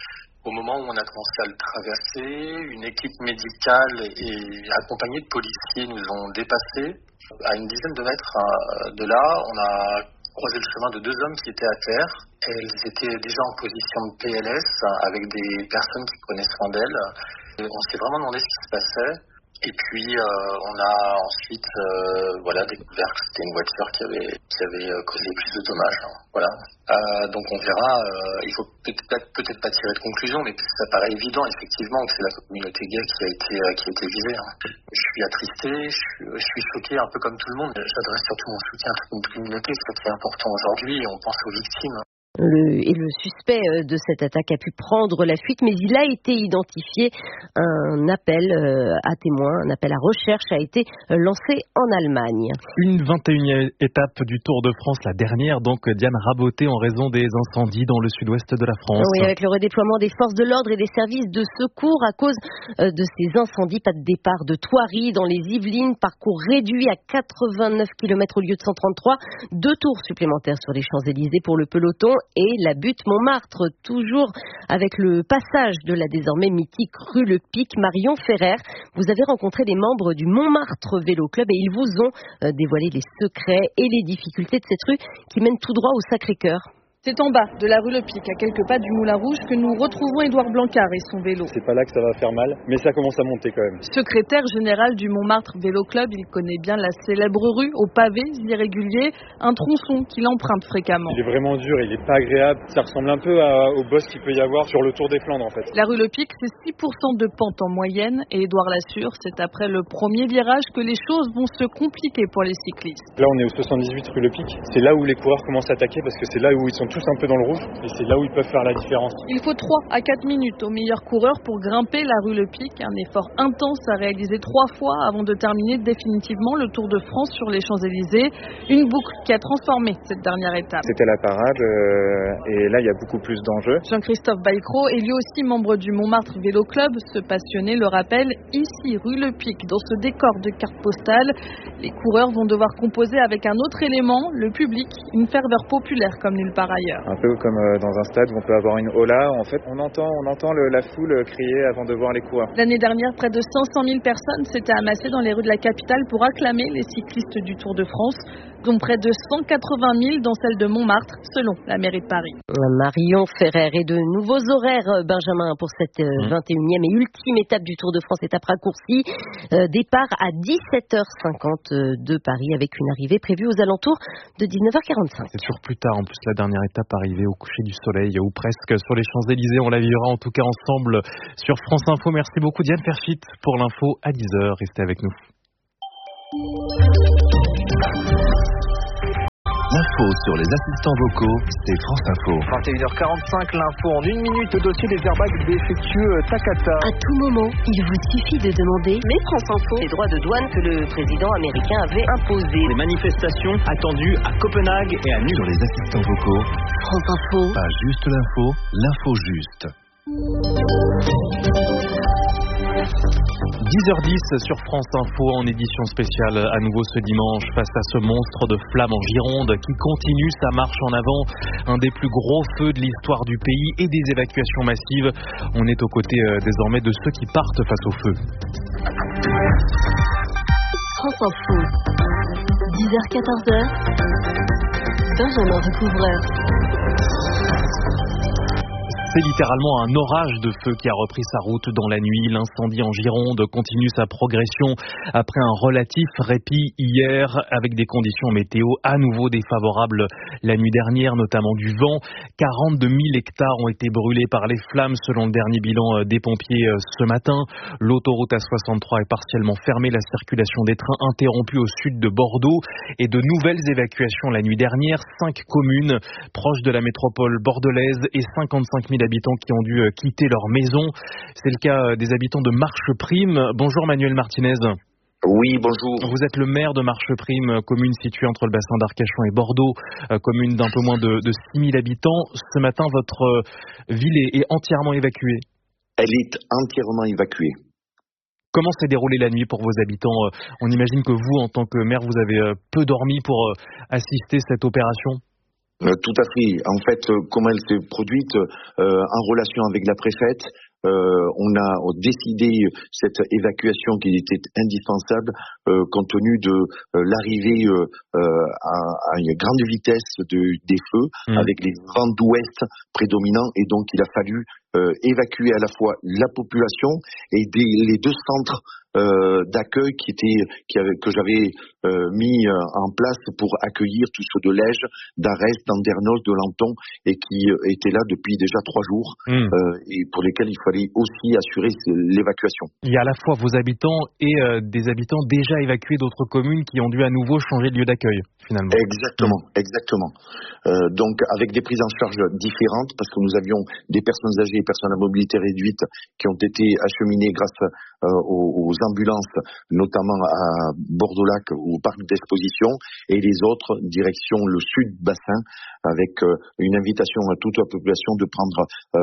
Au moment où on a commencé à le traverser, une équipe médicale et accompagnée de policiers nous ont dépassés. À une dizaine de mètres de là, on a croisé le chemin de deux hommes qui étaient à terre. Elles étaient déjà en position de P L S avec des personnes qui prenaient soin d'elles. On s'est vraiment demandé ce qui se passait. Et puis euh, on a ensuite euh, voilà découvert que c'était une voiture qui avait qui avait causé plus de dommages. Hein. Voilà. Euh, donc on verra. Euh, il faut peut-être peut-être pas tirer de conclusion, mais ça paraît évident effectivement que c'est la communauté gay qui a été euh, qui a été visée. Hein. Je suis attristé, je suis, je suis choqué un peu comme tout le monde. J'adresse surtout mon soutien à toute notre communauté, c'est ce qui est important aujourd'hui. Et on pense aux victimes. Le, et le suspect de cette attaque a pu prendre la fuite, mais il a été identifié. Un appel à témoins, un appel à recherche a été lancé en Allemagne. Une vingt et unième étape du Tour de France, la dernière, donc Diane, rabotée en raison des incendies dans le sud-ouest de la France. Oui, avec le redéploiement des forces de l'ordre et des services de secours à cause de ces incendies. Pas de départ de Thoiry dans les Yvelines, parcours réduit à quatre-vingt-neuf kilomètres au lieu de cent trente-trois. Deux tours supplémentaires sur les Champs-Élysées pour le peloton. Et la butte Montmartre, toujours avec le passage de la désormais mythique rue Le Pic. Marion Ferrer, vous avez rencontré les membres du Montmartre Vélo Club et ils vous ont dévoilé les secrets et les difficultés de cette rue qui mène tout droit au Sacré-Cœur. C'est en bas de la rue Le Pic, à quelques pas du Moulin Rouge, que nous retrouvons Édouard Blancard et son vélo. C'est pas là que ça va faire mal, mais ça commence à monter quand même. Secrétaire général du Montmartre Vélo Club, il connaît bien la célèbre rue aux pavés irréguliers, un tronçon qu'il emprunte fréquemment. Il est vraiment dur, il est pas agréable. Ça ressemble un peu à, au boss qu'il peut y avoir sur le Tour des Flandres en fait. La rue Le Pic, c'est six pour cent de pente en moyenne et Édouard l'assure, c'est après le premier virage que les choses vont se compliquer pour les cyclistes. Là on est au soixante-dix-huit rue Le Pic, c'est là où les coureurs commencent à attaquer parce que c'est là où ils sont tous un peu dans le rouge et c'est là où ils peuvent faire la différence. Il faut trois à quatre minutes au meilleur coureur pour grimper la rue Le Pic. Un effort intense à réaliser trois fois avant de terminer définitivement le Tour de France sur les Champs-Élysées. Une boucle qui a transformé cette dernière étape. C'était la parade euh, et là il y a beaucoup plus d'enjeux. Jean-Christophe Bailcro est lui aussi membre du Montmartre Vélo Club. Ce passionné le rappelle, ici rue Le Pic, dans ce décor de carte postale, les coureurs vont devoir composer avec un autre élément, le public, une ferveur populaire comme nulle part ailleurs. Un peu comme dans un stade où on peut avoir une hola, en fait on entend, on entend le, la foule crier avant de voir les coureurs. L'année dernière, près de cinq cent mille personnes s'étaient amassées dans les rues de la capitale pour acclamer les cyclistes du Tour de France, dont près de cent quatre-vingt mille dans celle de Montmartre, selon la mairie de Paris. Marion Ferrer et de nouveaux horaires, Benjamin, pour cette vingt et unième et ultime étape du Tour de France, étape raccourcie. Euh, départ à dix-sept heures cinquante de Paris avec une arrivée prévue aux alentours de dix-neuf heures quarante-cinq. C'est toujours plus tard, en plus, la dernière étape arrivée au coucher du soleil ou presque sur les Champs-Élysées. On la vivra en tout cas ensemble sur France Info. Merci beaucoup Diane Ferchit pour l'info à dix heures. Restez avec nous. L'info sur les assistants vocaux, c'est France Info. vingt et une heures quarante-cinq, l'info en une minute, dossier des airbags défectueux Takata. À tout moment, il vous suffit de demander mais France Info, les droits de douane que le président américain avait imposés. Les manifestations attendues à Copenhague et à New York. Sur les assistants vocaux, France Info. Pas juste l'info, l'info juste. dix heures dix sur France Info en édition spéciale à nouveau ce dimanche face à ce monstre de flamme en Gironde qui continue sa marche en avant, un des plus gros feux de l'histoire du pays et des évacuations massives. On est aux côtés euh, désormais de ceux qui partent face au feu. France Info, dix heures quatorze heures, Benjamin Recouvreur. C'est littéralement un orage de feu qui a repris sa route dans la nuit. L'incendie en Gironde continue sa progression après un relatif répit hier avec des conditions météo à nouveau défavorables la nuit dernière, notamment du vent. quarante-deux mille hectares ont été brûlés par les flammes selon le dernier bilan des pompiers ce matin. L'autoroute A soixante-trois est partiellement fermée, la circulation des trains interrompue au sud de Bordeaux et de nouvelles évacuations la nuit dernière. Cinq communes proches de la métropole bordelaise et cinquante-cinq mille habitants qui ont dû quitter leur maison. C'est le cas des habitants de Marcheprime. Bonjour Manuel Martinez. Oui, bonjour. Vous êtes le maire de Marcheprime, commune située entre le bassin d'Arcachon et Bordeaux, commune d'un peu moins de, de six mille habitants. Ce matin, votre ville est, est entièrement évacuée. Elle est entièrement évacuée. Comment s'est déroulée la nuit pour vos habitants? On imagine que vous, en tant que maire, vous avez peu dormi pour assister à cette opération. Euh, tout à fait. En fait, euh, comment elle s'est produite euh, en relation avec la préfète, euh, on a décidé cette évacuation qui était indispensable euh, compte tenu de euh, l'arrivée euh, à, à une grande vitesse de, des feux mmh. avec les vents d'ouest prédominants et donc il a fallu euh, évacuer à la fois la population et des, les deux centres Euh, d'accueil qui était qui avait, que j'avais euh, mis euh, en place pour accueillir tous ceux de Lège, d'Arès, d'Andernos, de Lanton et qui euh, étaient là depuis déjà trois jours mmh. euh, et pour lesquels il fallait aussi assurer l'évacuation. Il y a à la fois vos habitants et euh, des habitants déjà évacués d'autres communes qui ont dû à nouveau changer de lieu d'accueil finalement. Exactement, mmh. exactement. Euh, donc avec des prises en charge différentes parce que nous avions des personnes âgées et personnes à mobilité réduite qui ont été acheminées grâce euh, aux, aux ambulances, notamment à Bordeaux-Lac ou au parc d'exposition, et les autres direction le sud bassin, avec euh, une invitation à toute la population de prendre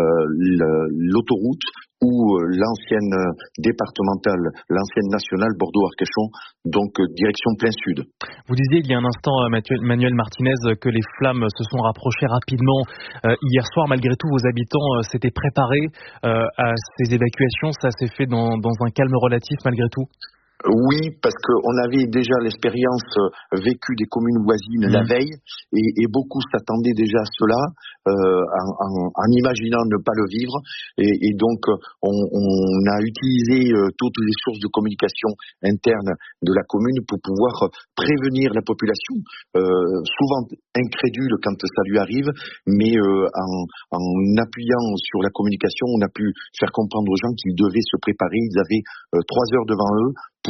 euh, l'autoroute ou euh, l'ancienne départementale, l'ancienne nationale Bordeaux-Arcachon, donc euh, direction plein sud. Vous disiez il y a un instant, Manuel Martinez, que les flammes se sont rapprochées rapidement euh, hier soir. Malgré tout, vos habitants euh, s'étaient préparés euh, à ces évacuations. Ça s'est fait dans, dans un calme relatif malgré tout? Oui, parce qu'on avait déjà l'expérience vécue des communes voisines mmh. la veille et, et beaucoup s'attendaient déjà à cela euh, en, en, en imaginant ne pas le vivre et, et donc on, on a utilisé euh, toutes les sources de communication interne de la commune pour pouvoir prévenir la population, euh, souvent incrédule quand ça lui arrive, mais euh, en, en appuyant sur la communication, on a pu faire comprendre aux gens qu'ils devaient se préparer, ils avaient euh, trois heures devant eux pour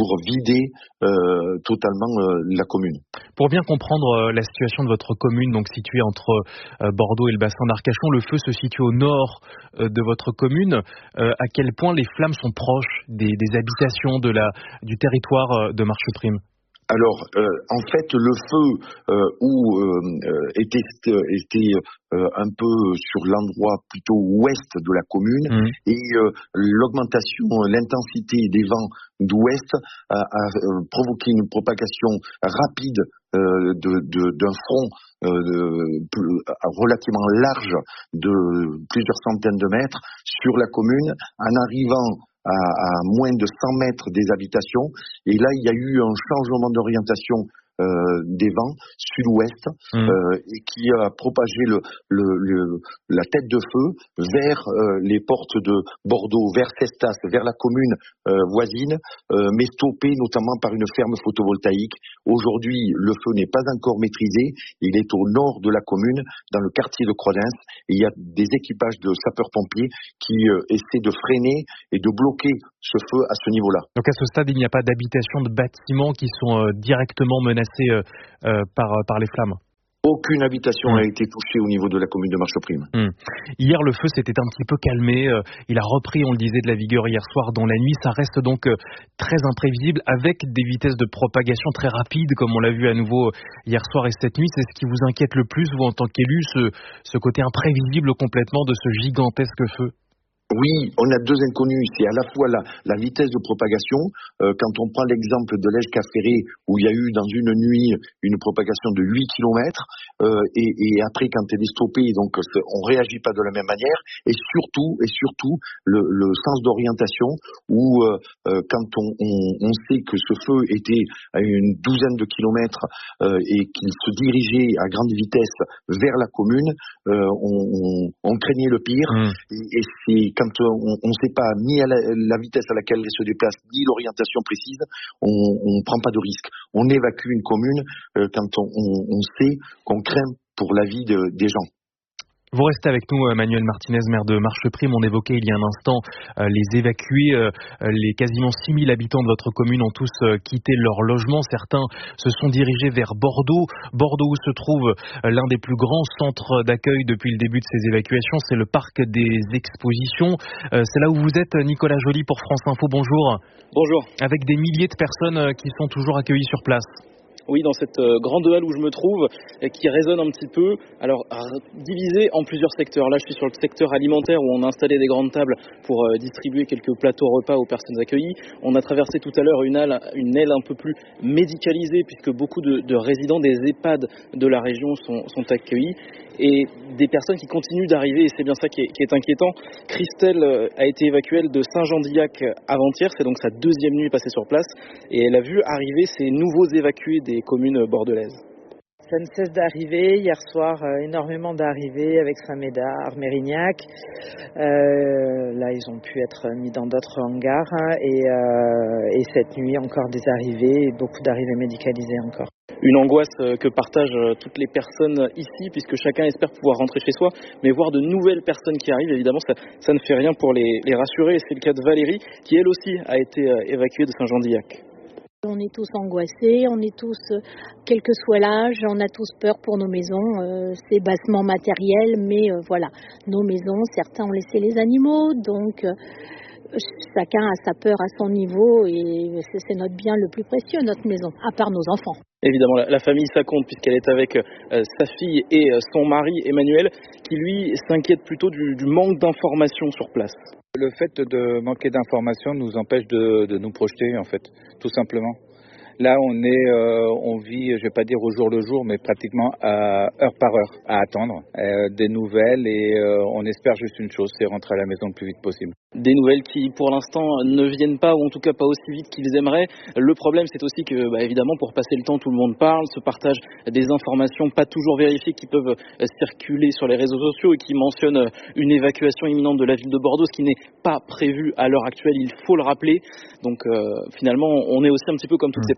pour vider euh, totalement euh, la commune. Pour bien comprendre euh, la situation de votre commune, donc située entre euh, Bordeaux et le bassin d'Arcachon, le feu se situe au nord euh, de votre commune. Euh, à quel point les flammes sont proches des, des habitations, de la, du territoire euh, de Marcheprime? Alors, euh, en fait, le feu euh, où euh, était, était euh, un peu sur l'endroit plutôt ouest de la commune mmh. et euh, l'augmentation, l'intensité des vents d'ouest a, a provoqué une propagation rapide euh, de, de, d'un front euh, de, relativement large de plusieurs centaines de mètres sur la commune en arrivant À, à moins de cent mètres des habitations. Et là, il y a eu un changement d'orientation euh, des vents sud-ouest mmh. euh, et qui a propagé le, le, le, la tête de feu vers euh, les portes de Bordeaux, vers Cestas, vers la commune euh, voisine, euh, mais stoppé notamment par une ferme photovoltaïque. Aujourd'hui, le feu n'est pas encore maîtrisé. Il est au nord de la commune, dans le quartier de Croix-d'Ins. Et il y a des équipages de sapeurs-pompiers qui euh, essaient de freiner et de bloquer ce feu à ce niveau-là. Donc à ce stade, il n'y a pas d'habitation, de bâtiments qui sont euh, directement menacés euh, euh, par, par les flammes? Aucune habitation n'a mmh. été touchée au niveau de la commune de Marcheprime. Mmh. Hier, le feu s'était un petit peu calmé. Euh, il a repris, on le disait, de la vigueur hier soir dans la nuit. Ça reste donc euh, très imprévisible avec des vitesses de propagation très rapides, comme on l'a vu à nouveau hier soir et cette nuit. C'est ce qui vous inquiète le plus, vous, en tant qu'élu, ce, ce côté imprévisible complètement de ce gigantesque feu? Oui, on a deux inconnus. C'est à la fois la, la vitesse de propagation. Euh, quand on prend l'exemple de l'Ège-Cafferé, où il y a eu dans une nuit une propagation de huit kilomètres, euh, et, et après quand elle est stoppée, donc on réagit pas de la même manière. Et surtout, et surtout le, le sens d'orientation, où euh, quand on, on, on sait que ce feu était à une douzaine de kilomètres euh, et qu'il se dirigeait à grande vitesse vers la commune, euh, on, on, on craignait le pire. Mmh. Et, et c'est quand on ne sait pas ni à la, la vitesse à laquelle elle se déplace, ni l'orientation précise, on ne prend pas de risque. On évacue une commune euh, quand on, on, on sait qu'on craint pour la vie de, des gens. Vous restez avec nous, Manuel Martinez, maire de Marcheprime. On évoquait il y a un instant euh, les évacués. Euh, les quasiment six mille habitants de votre commune ont tous euh, quitté leur logement. Certains se sont dirigés vers Bordeaux. Bordeaux où se trouve euh, l'un des plus grands centres d'accueil depuis le début de ces évacuations. C'est le parc des expositions. Euh, c'est là où vous êtes, Nicolas Joly, pour France Info. Bonjour. Bonjour. Avec des milliers de personnes euh, qui sont toujours accueillies sur place. Oui, dans cette grande halle où je me trouve, qui résonne un petit peu, alors divisée en plusieurs secteurs. Là, je suis sur le secteur alimentaire où on a installé des grandes tables pour distribuer quelques plateaux repas aux personnes accueillies. On a traversé tout à l'heure une aile, une aile un peu plus médicalisée, puisque beaucoup de, de résidents des EHPAD de la région sont, sont accueillis. Et des personnes qui continuent d'arriver, et c'est bien ça qui est, qui est inquiétant. Christelle a été évacuée de Saint-Jean-d'Illac avant-hier, c'est donc sa deuxième nuit passée sur place, et elle a vu arriver ces nouveaux évacués des communes bordelaises. Ça ne cesse d'arriver. Hier soir, euh, énormément d'arrivées avec Saint-Médard, Mérignac. Euh, là, ils ont pu être mis dans d'autres hangars. Hein, et, euh, et cette nuit, encore des arrivées, et beaucoup d'arrivées médicalisées encore. Une angoisse que partagent toutes les personnes ici, puisque chacun espère pouvoir rentrer chez soi, mais voir de nouvelles personnes qui arrivent, évidemment, ça, ça ne fait rien pour les, les rassurer. Et c'est le cas de Valérie, qui elle aussi a été évacuée de Saint-Jean-d'Illac. On est tous angoissés, on est tous, quel que soit l'âge, on a tous peur pour nos maisons. Euh, c'est bassement matériel, mais euh, voilà, nos maisons, certains ont laissé les animaux, donc euh, chacun a sa peur à son niveau et c'est, c'est notre bien le plus précieux, notre maison, à part nos enfants. Évidemment, la, la famille, ça compte, puisqu'elle est avec euh, sa fille et euh, son mari, Emmanuel, qui lui s'inquiète plutôt du, du manque d'informations sur place. Le fait de manquer d'informations nous empêche de, de nous projeter, en fait, tout simplement. Là, on est, euh, on vit, je vais pas dire au jour le jour, mais pratiquement à heure par heure, à attendre euh, des nouvelles et euh, on espère juste une chose, c'est rentrer à la maison le plus vite possible. Des nouvelles qui, pour l'instant, ne viennent pas, ou en tout cas pas aussi vite qu'ils aimeraient. Le problème, c'est aussi que, bah, évidemment, pour passer le temps, tout le monde parle, se partage des informations pas toujours vérifiées qui peuvent euh, circuler sur les réseaux sociaux et qui mentionnent une évacuation imminente de la ville de Bordeaux, ce qui n'est pas prévu à l'heure actuelle, il faut le rappeler. Donc, euh, finalement, on est aussi un petit peu comme toutes ces personnes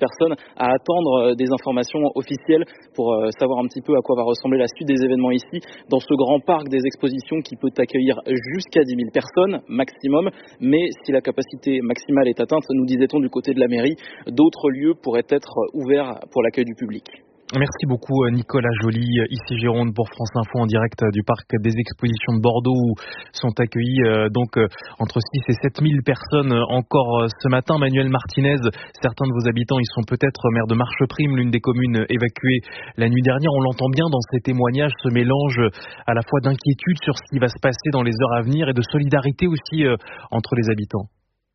personnes à attendre des informations officielles pour savoir un petit peu à quoi va ressembler la suite des événements ici, dans ce grand parc des expositions qui peut accueillir jusqu'à dix mille personnes maximum. Mais si la capacité maximale est atteinte, nous disait-on du côté de la mairie, d'autres lieux pourraient être ouverts pour l'accueil du public. Merci beaucoup Nicolas Joly, ici Gironde pour France Info en direct du parc des expositions de Bordeaux où sont accueillis euh, donc euh, entre six et sept mille personnes encore euh, ce matin. Manuel Martinez, certains de vos habitants ils sont peut-être maire de Marcheprime, l'une des communes évacuées la nuit dernière. On l'entend bien dans ces témoignages, ce mélange à la fois d'inquiétude sur ce qui va se passer dans les heures à venir et de solidarité aussi euh, entre les habitants.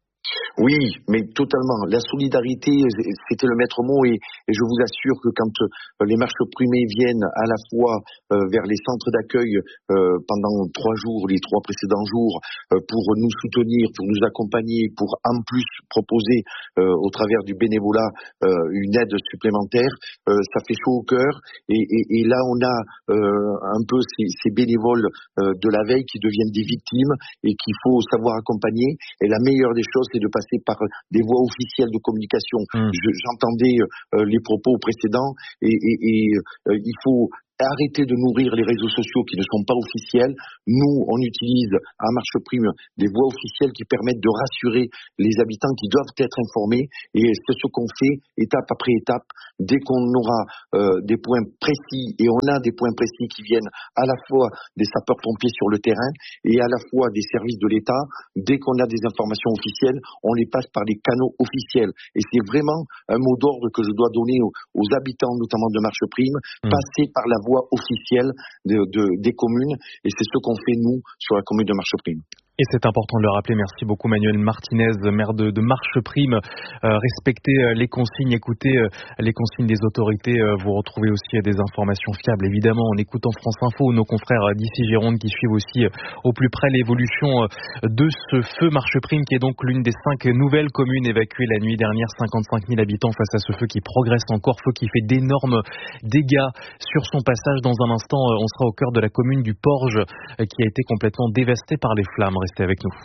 Oui, mais totalement. La solidarité, c'était le maître mot et, et je vous assure que quand euh, les marches primées viennent à la fois euh, vers les centres d'accueil euh, pendant trois jours, les trois précédents jours, euh, pour nous soutenir, pour nous accompagner, pour en plus proposer euh, au travers du bénévolat euh, une aide supplémentaire, euh, ça fait chaud au cœur. Et, et, et là, on a euh, un peu ces, ces bénévoles euh, de la veille qui deviennent des victimes et qu'il faut savoir accompagner. Et la meilleure des choses, c'est de passer par des voies officielles de communication. Mmh. Je, j'entendais euh, les propos précédents et, et, et euh, il faut arrêter de nourrir les réseaux sociaux qui ne sont pas officiels. Nous, on utilise à Marcheprime des voies officielles qui permettent de rassurer les habitants qui doivent être informés et c'est ce qu'on fait étape après étape. Dès qu'on aura euh, des points précis, et on a des points précis qui viennent à la fois des sapeurs-pompiers sur le terrain et à la fois des services de l'État, dès qu'on a des informations officielles, on les passe par les canaux officiels. Et c'est vraiment un mot d'ordre que je dois donner aux, aux habitants, notamment de Marcheprime, mmh. passer par la voie officielle de, de, des communes, et c'est ce qu'on fait nous sur la commune de Marcheprime. Et c'est important de le rappeler. Merci beaucoup Manuel Martinez, maire de, de Marcheprime. Euh, respectez les consignes, écoutez les consignes des autorités. Vous retrouvez aussi des informations fiables, évidemment, en écoutant France Info, nos confrères d'ici Gironde qui suivent aussi au plus près l'évolution de ce feu. Marcheprime qui est donc l'une des cinq nouvelles communes évacuées la nuit dernière. cinquante-cinq mille habitants face à ce feu qui progresse encore, feu qui fait d'énormes dégâts sur son passage. Dans un instant, on sera au cœur de la commune du Porge qui a été complètement dévastée par les flammes. Restez avec nous.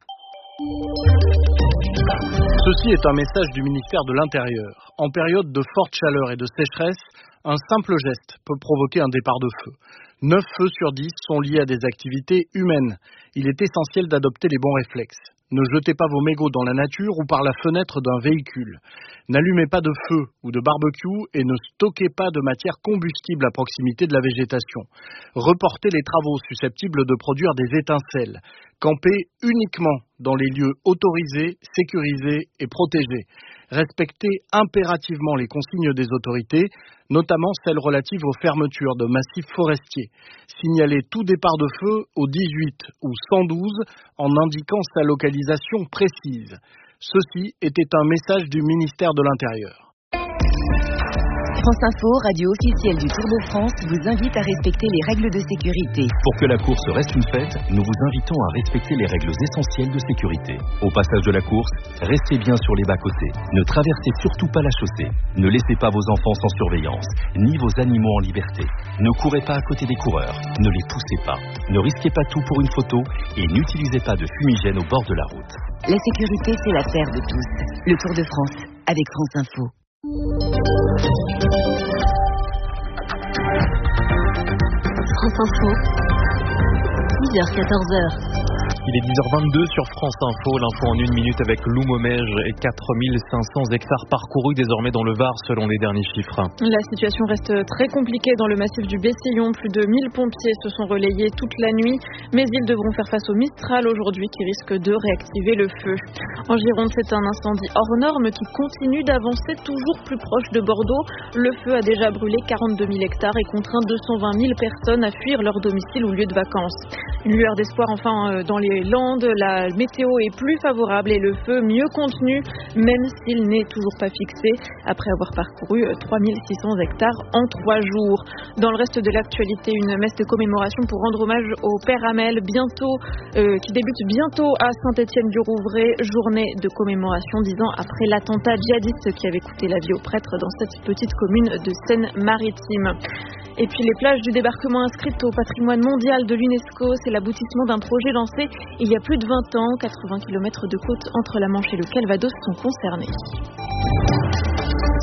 Ceci est un message du ministère de l'Intérieur. En période de forte chaleur et de sécheresse, un simple geste peut provoquer un départ de feu. neuf feux sur dix sont liés à des activités humaines. Il est essentiel d'adopter les bons réflexes. Ne jetez pas vos mégots dans la nature ou par la fenêtre d'un véhicule. N'allumez pas de feu ou de barbecue et ne stockez pas de matière combustible à proximité de la végétation. Reportez les travaux susceptibles de produire des étincelles. Campez uniquement dans les lieux autorisés, sécurisés et protégés. Respectez impérativement les consignes des autorités, notamment celles relatives aux fermetures de massifs forestiers. Signalez tout départ de feu au dix-huit ou cent douze en indiquant sa localisation précise. Ceci était un message du ministère de l'Intérieur. France Info, radio officielle du Tour de France, vous invite à respecter les règles de sécurité. Pour que la course reste une fête, nous vous invitons à respecter les règles essentielles de sécurité. Au passage de la course, restez bien sur les bas-côtés. Ne traversez surtout pas la chaussée. Ne laissez pas vos enfants sans surveillance, ni vos animaux en liberté. Ne courez pas à côté des coureurs. Ne les poussez pas. Ne risquez pas tout pour une photo et n'utilisez pas de fumigène au bord de la route. La sécurité, c'est l'affaire de tous. Le Tour de France, avec France Info. France Info, dix heures quatorze heures. Il est dix heures vingt-deux sur France Info, l'info en une minute avec Lou Momège et quatre mille cinq cents hectares parcourus désormais dans le Var selon les derniers chiffres. La situation reste très compliquée dans le massif du Bessillon. Plus de mille pompiers se sont relayés toute la nuit, mais ils devront faire face au Mistral aujourd'hui qui risque de réactiver le feu. En Gironde, c'est un incendie hors norme qui continue d'avancer toujours plus proche de Bordeaux. Le feu a déjà brûlé quarante-deux mille hectares et contraint deux cent vingt mille personnes à fuir leur domicile ou lieu de vacances. Une lueur d'espoir enfin dans les Landes, la météo est plus favorable et le feu mieux contenu, même s'il n'est toujours pas fixé, après avoir parcouru trois mille six cents hectares en trois jours. Dans le reste de l'actualité, une messe de commémoration pour rendre hommage au Père Hamel, bientôt, euh, qui débute bientôt à Saint-Étienne-du-Rouvray, journée de commémoration dix ans après l'attentat djihadiste qui avait coûté la vie aux prêtres dans cette petite commune de Seine-Maritime. Et puis les plages du débarquement inscrites au patrimoine mondial de l'UNESCO, c'est l'aboutissement d'un projet lancé il y a plus de vingt ans. quatre-vingts kilomètres de côte entre la Manche et le Calvados sont concernés.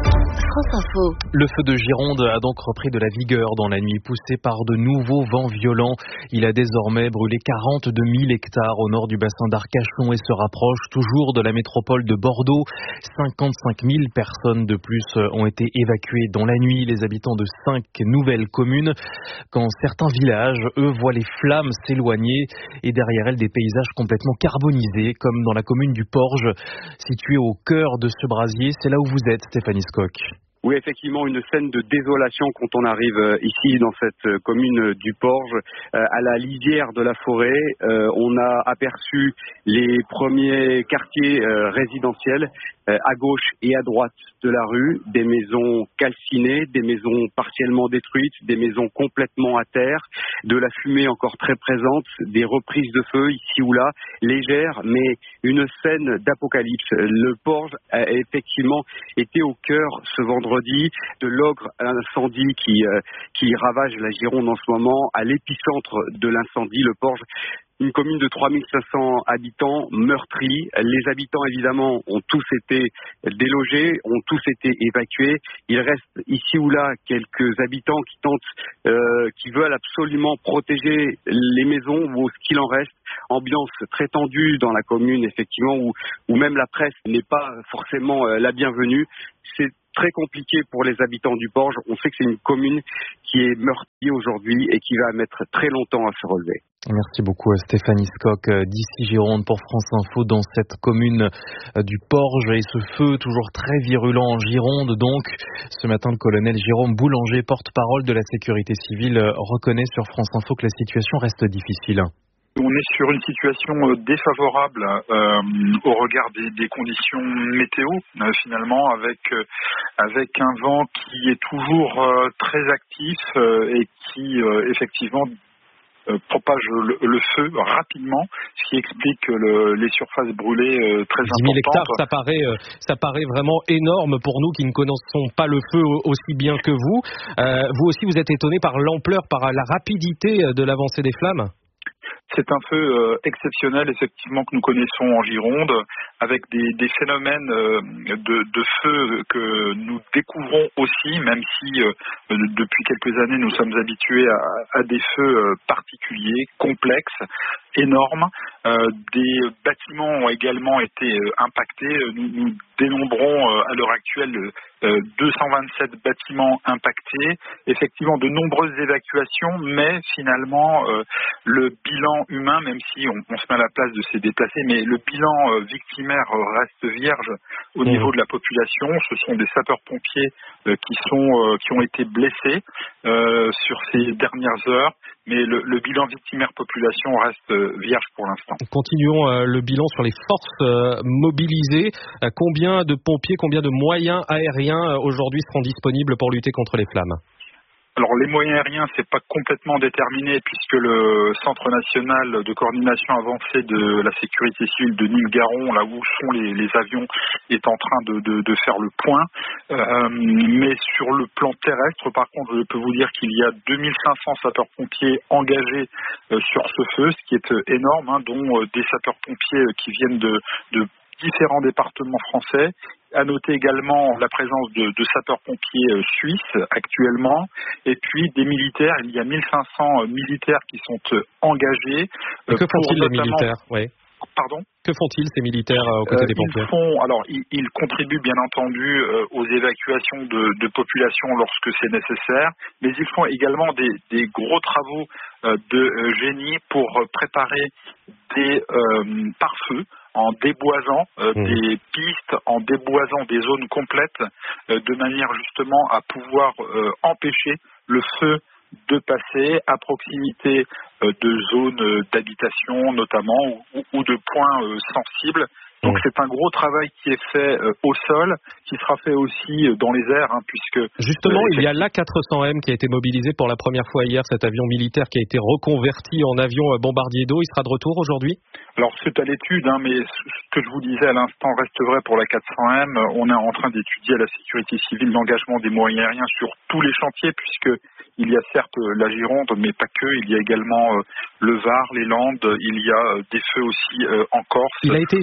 France Info. Le feu de Gironde a donc repris de la vigueur dans la nuit, poussé par de nouveaux vents violents. Il a désormais brûlé quarante-deux mille hectares au nord du bassin d'Arcachon et se rapproche toujours de la métropole de Bordeaux. cinquante-cinq mille personnes de plus ont été évacuées dans la nuit, les habitants de cinq nouvelles communes, quand certains villages, eux, voient les flammes s'éloigner et derrière elles des paysages complètement carbonisés, comme dans la commune du Porge, située au cœur de ce brasier. C'est là où vous êtes, Stéphanie Skock. Oui, effectivement, une scène de désolation quand on arrive ici dans cette commune du Porge, à la lisière de la forêt. On a aperçu les premiers quartiers résidentiels à gauche et à droite de la rue, des maisons calcinées, des maisons partiellement détruites, des maisons complètement à terre, de la fumée encore très présente, des reprises de feu ici ou là, légères, mais une scène d'apocalypse. Le Porge a effectivement été au cœur ce vendredi de l'ogre incendie qui, euh, qui ravage la Gironde en ce moment, à l'épicentre de l'incendie, le Porge. Une commune de trois mille cinq cents habitants meurtris. Les habitants, évidemment, ont tous été délogés, ont tous été évacués. Il reste ici ou là quelques habitants qui tentent, euh, qui veulent absolument protéger les maisons ou ce qu'il en reste. Ambiance très tendue dans la commune, effectivement, où, où même la presse n'est pas forcément euh, la bienvenue. C'est très compliqué pour les habitants du Porge. On sait que c'est une commune qui est meurtrie aujourd'hui et qui va mettre très longtemps à se relever. Merci beaucoup Stéphanie Skock d'ici Gironde pour France Info dans cette commune du Porge et ce feu toujours très virulent en Gironde. Donc ce matin le colonel Jérôme Boulanger, porte-parole de la sécurité civile, reconnaît sur France Info que la situation reste difficile. On est sur une situation défavorable euh, au regard des, des conditions météo, euh, finalement, avec euh, avec un vent qui est toujours euh, très actif euh, et qui, euh, effectivement, euh, propage le, le feu rapidement, ce qui explique le, les surfaces brûlées euh, très importantes. dix mille hectares, ça paraît, euh, ça paraît vraiment énorme pour nous qui ne connaissons pas le feu aussi bien que vous. Euh, vous aussi, vous êtes étonné par l'ampleur, par la rapidité de l'avancée des flammes ? C'est un feu euh, exceptionnel, effectivement, que nous connaissons en Gironde, avec des, des phénomènes euh, de, de feu que nous découvrons aussi, même si euh, depuis quelques années nous sommes habitués à, à des feux euh, particuliers, complexes, énormes. Euh, des bâtiments ont également été euh, impactés. Nous, nous dénombrons euh, à l'heure actuelle euh, deux cent vingt-sept bâtiments impactés. Effectivement, de nombreuses évacuations, mais finalement, euh, le bilan humain, même si on, on se met à la place de ces déplacés, mais le bilan euh, victimaire reste vierge au mmh. niveau de la population. Ce sont des sapeurs-pompiers euh, qui sont euh, qui ont été blessés euh, sur ces dernières heures, mais le, le bilan victimaire population reste euh, vierge pour l'instant. Continuons euh, le bilan sur les forces euh, mobilisées. Euh, combien de pompiers, combien de moyens aériens euh, aujourd'hui seront disponibles pour lutter contre les flammes ? Alors les moyens aériens, c'est pas complètement déterminé puisque le Centre national de coordination avancée de la sécurité civile de Nîmes-Garon, là où sont les, les avions, est en train de, de, de faire le point. Euh, mais sur le plan terrestre, par contre, je peux vous dire qu'il y a deux mille cinq cents sapeurs-pompiers engagés euh, sur ce feu, ce qui est euh, énorme, hein, dont euh, des sapeurs-pompiers euh, qui viennent de, de différents départements français. À noter également la présence de, de sapeurs-pompiers euh, suisses actuellement, et puis des militaires. Il y a mille cinq cents euh, militaires qui sont euh, engagés. Euh, que font-ils les militaires ? Oui. Pardon ? Que font-ils ces militaires euh, aux côtés euh, des pompiers ? Ils font, alors ils, ils contribuent bien entendu euh, aux évacuations de, de population lorsque c'est nécessaire, mais ils font également des, des gros travaux euh, de euh, génie pour euh, préparer des euh, pare-feux en déboisant euh, mmh. des pistes, en déboisant des zones complètes, euh, de manière justement à pouvoir euh, empêcher le feu de passer à proximité euh, de zones euh, d'habitation notamment ou, ou de points euh, sensibles. Donc mmh. c'est un gros travail qui est fait euh, au sol, qui sera fait aussi euh, dans les airs, hein, puisque... Justement, euh, il y a l'A quatre cents M qui a été mobilisé pour la première fois hier, cet avion militaire qui a été reconverti en avion bombardier d'eau. Il sera de retour aujourd'hui ? Alors c'est à l'étude, hein, mais ce que je vous disais à l'instant reste vrai pour la quatre cents M. On est en train d'étudier à la sécurité civile l'engagement des moyens aériens sur tous les chantiers, puisque il y a certes la Gironde, mais pas que. Il y a également euh, le Var, les Landes, il y a euh, des feux aussi euh, en Corse. Il a été efficace euh,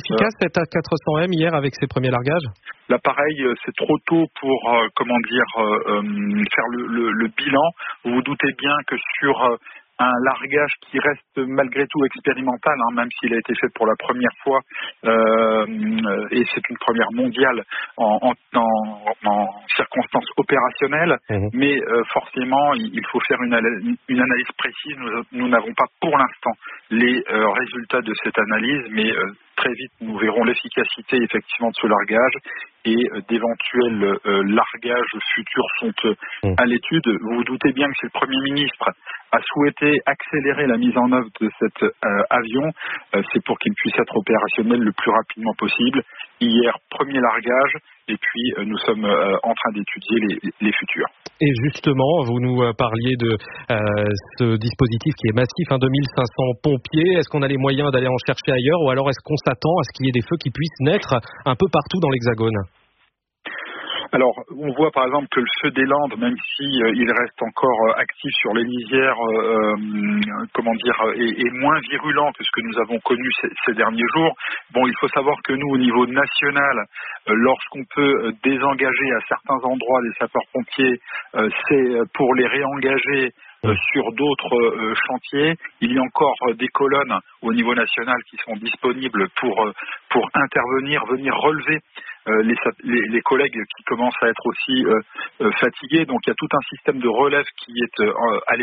cet A quatre cents M hier avec ses premiers largages? L'appareil, c'est trop tôt pour, euh, comment dire, euh, faire le, le, le bilan. Vous vous doutez bien que sur euh, un largage qui reste malgré tout expérimental, hein, même s'il a été fait pour la première fois, euh, et c'est une première mondiale en, en, en, en circonstances opérationnelles, mmh. mais euh, forcément, il faut faire une, une analyse précise. Nous, nous n'avons pas pour l'instant les euh, résultats de cette analyse, mais euh, très vite, nous verrons l'efficacité effectivement de ce largage et euh, d'éventuels euh, largages futurs sont euh, mmh. à l'étude. Vous vous doutez bien que c'est le Premier ministre a souhaité accélérer la mise en œuvre de cet euh, avion. Euh, c'est pour qu'il puisse être opérationnel le plus rapidement possible. Hier, premier largage, et puis euh, nous sommes euh, en train d'étudier les, les futurs. Et justement, vous nous parliez de euh, ce dispositif qui est massif, hein, deux mille cinq cents pompiers. Est-ce qu'on a les moyens d'aller en chercher ailleurs, ou alors est-ce qu'on s'attend à ce qu'il y ait des feux qui puissent naître un peu partout dans l'Hexagone ? Alors, on voit par exemple que le feu des Landes, même si euh, il reste encore euh, actif sur les lisières, euh, euh, comment dire, est, est moins virulent que ce que nous avons connu ces, ces derniers jours. Bon, il faut savoir que nous, au niveau national, euh, lorsqu'on peut euh, désengager à certains endroits les sapeurs-pompiers, euh, c'est pour les réengager Euh, sur d'autres euh, chantiers. Il y a encore euh, des colonnes au niveau national qui sont disponibles pour euh, pour intervenir, venir relever euh, les, les, les collègues qui commencent à être aussi euh, euh, fatigués. Donc il y a tout un système de relève qui est euh, à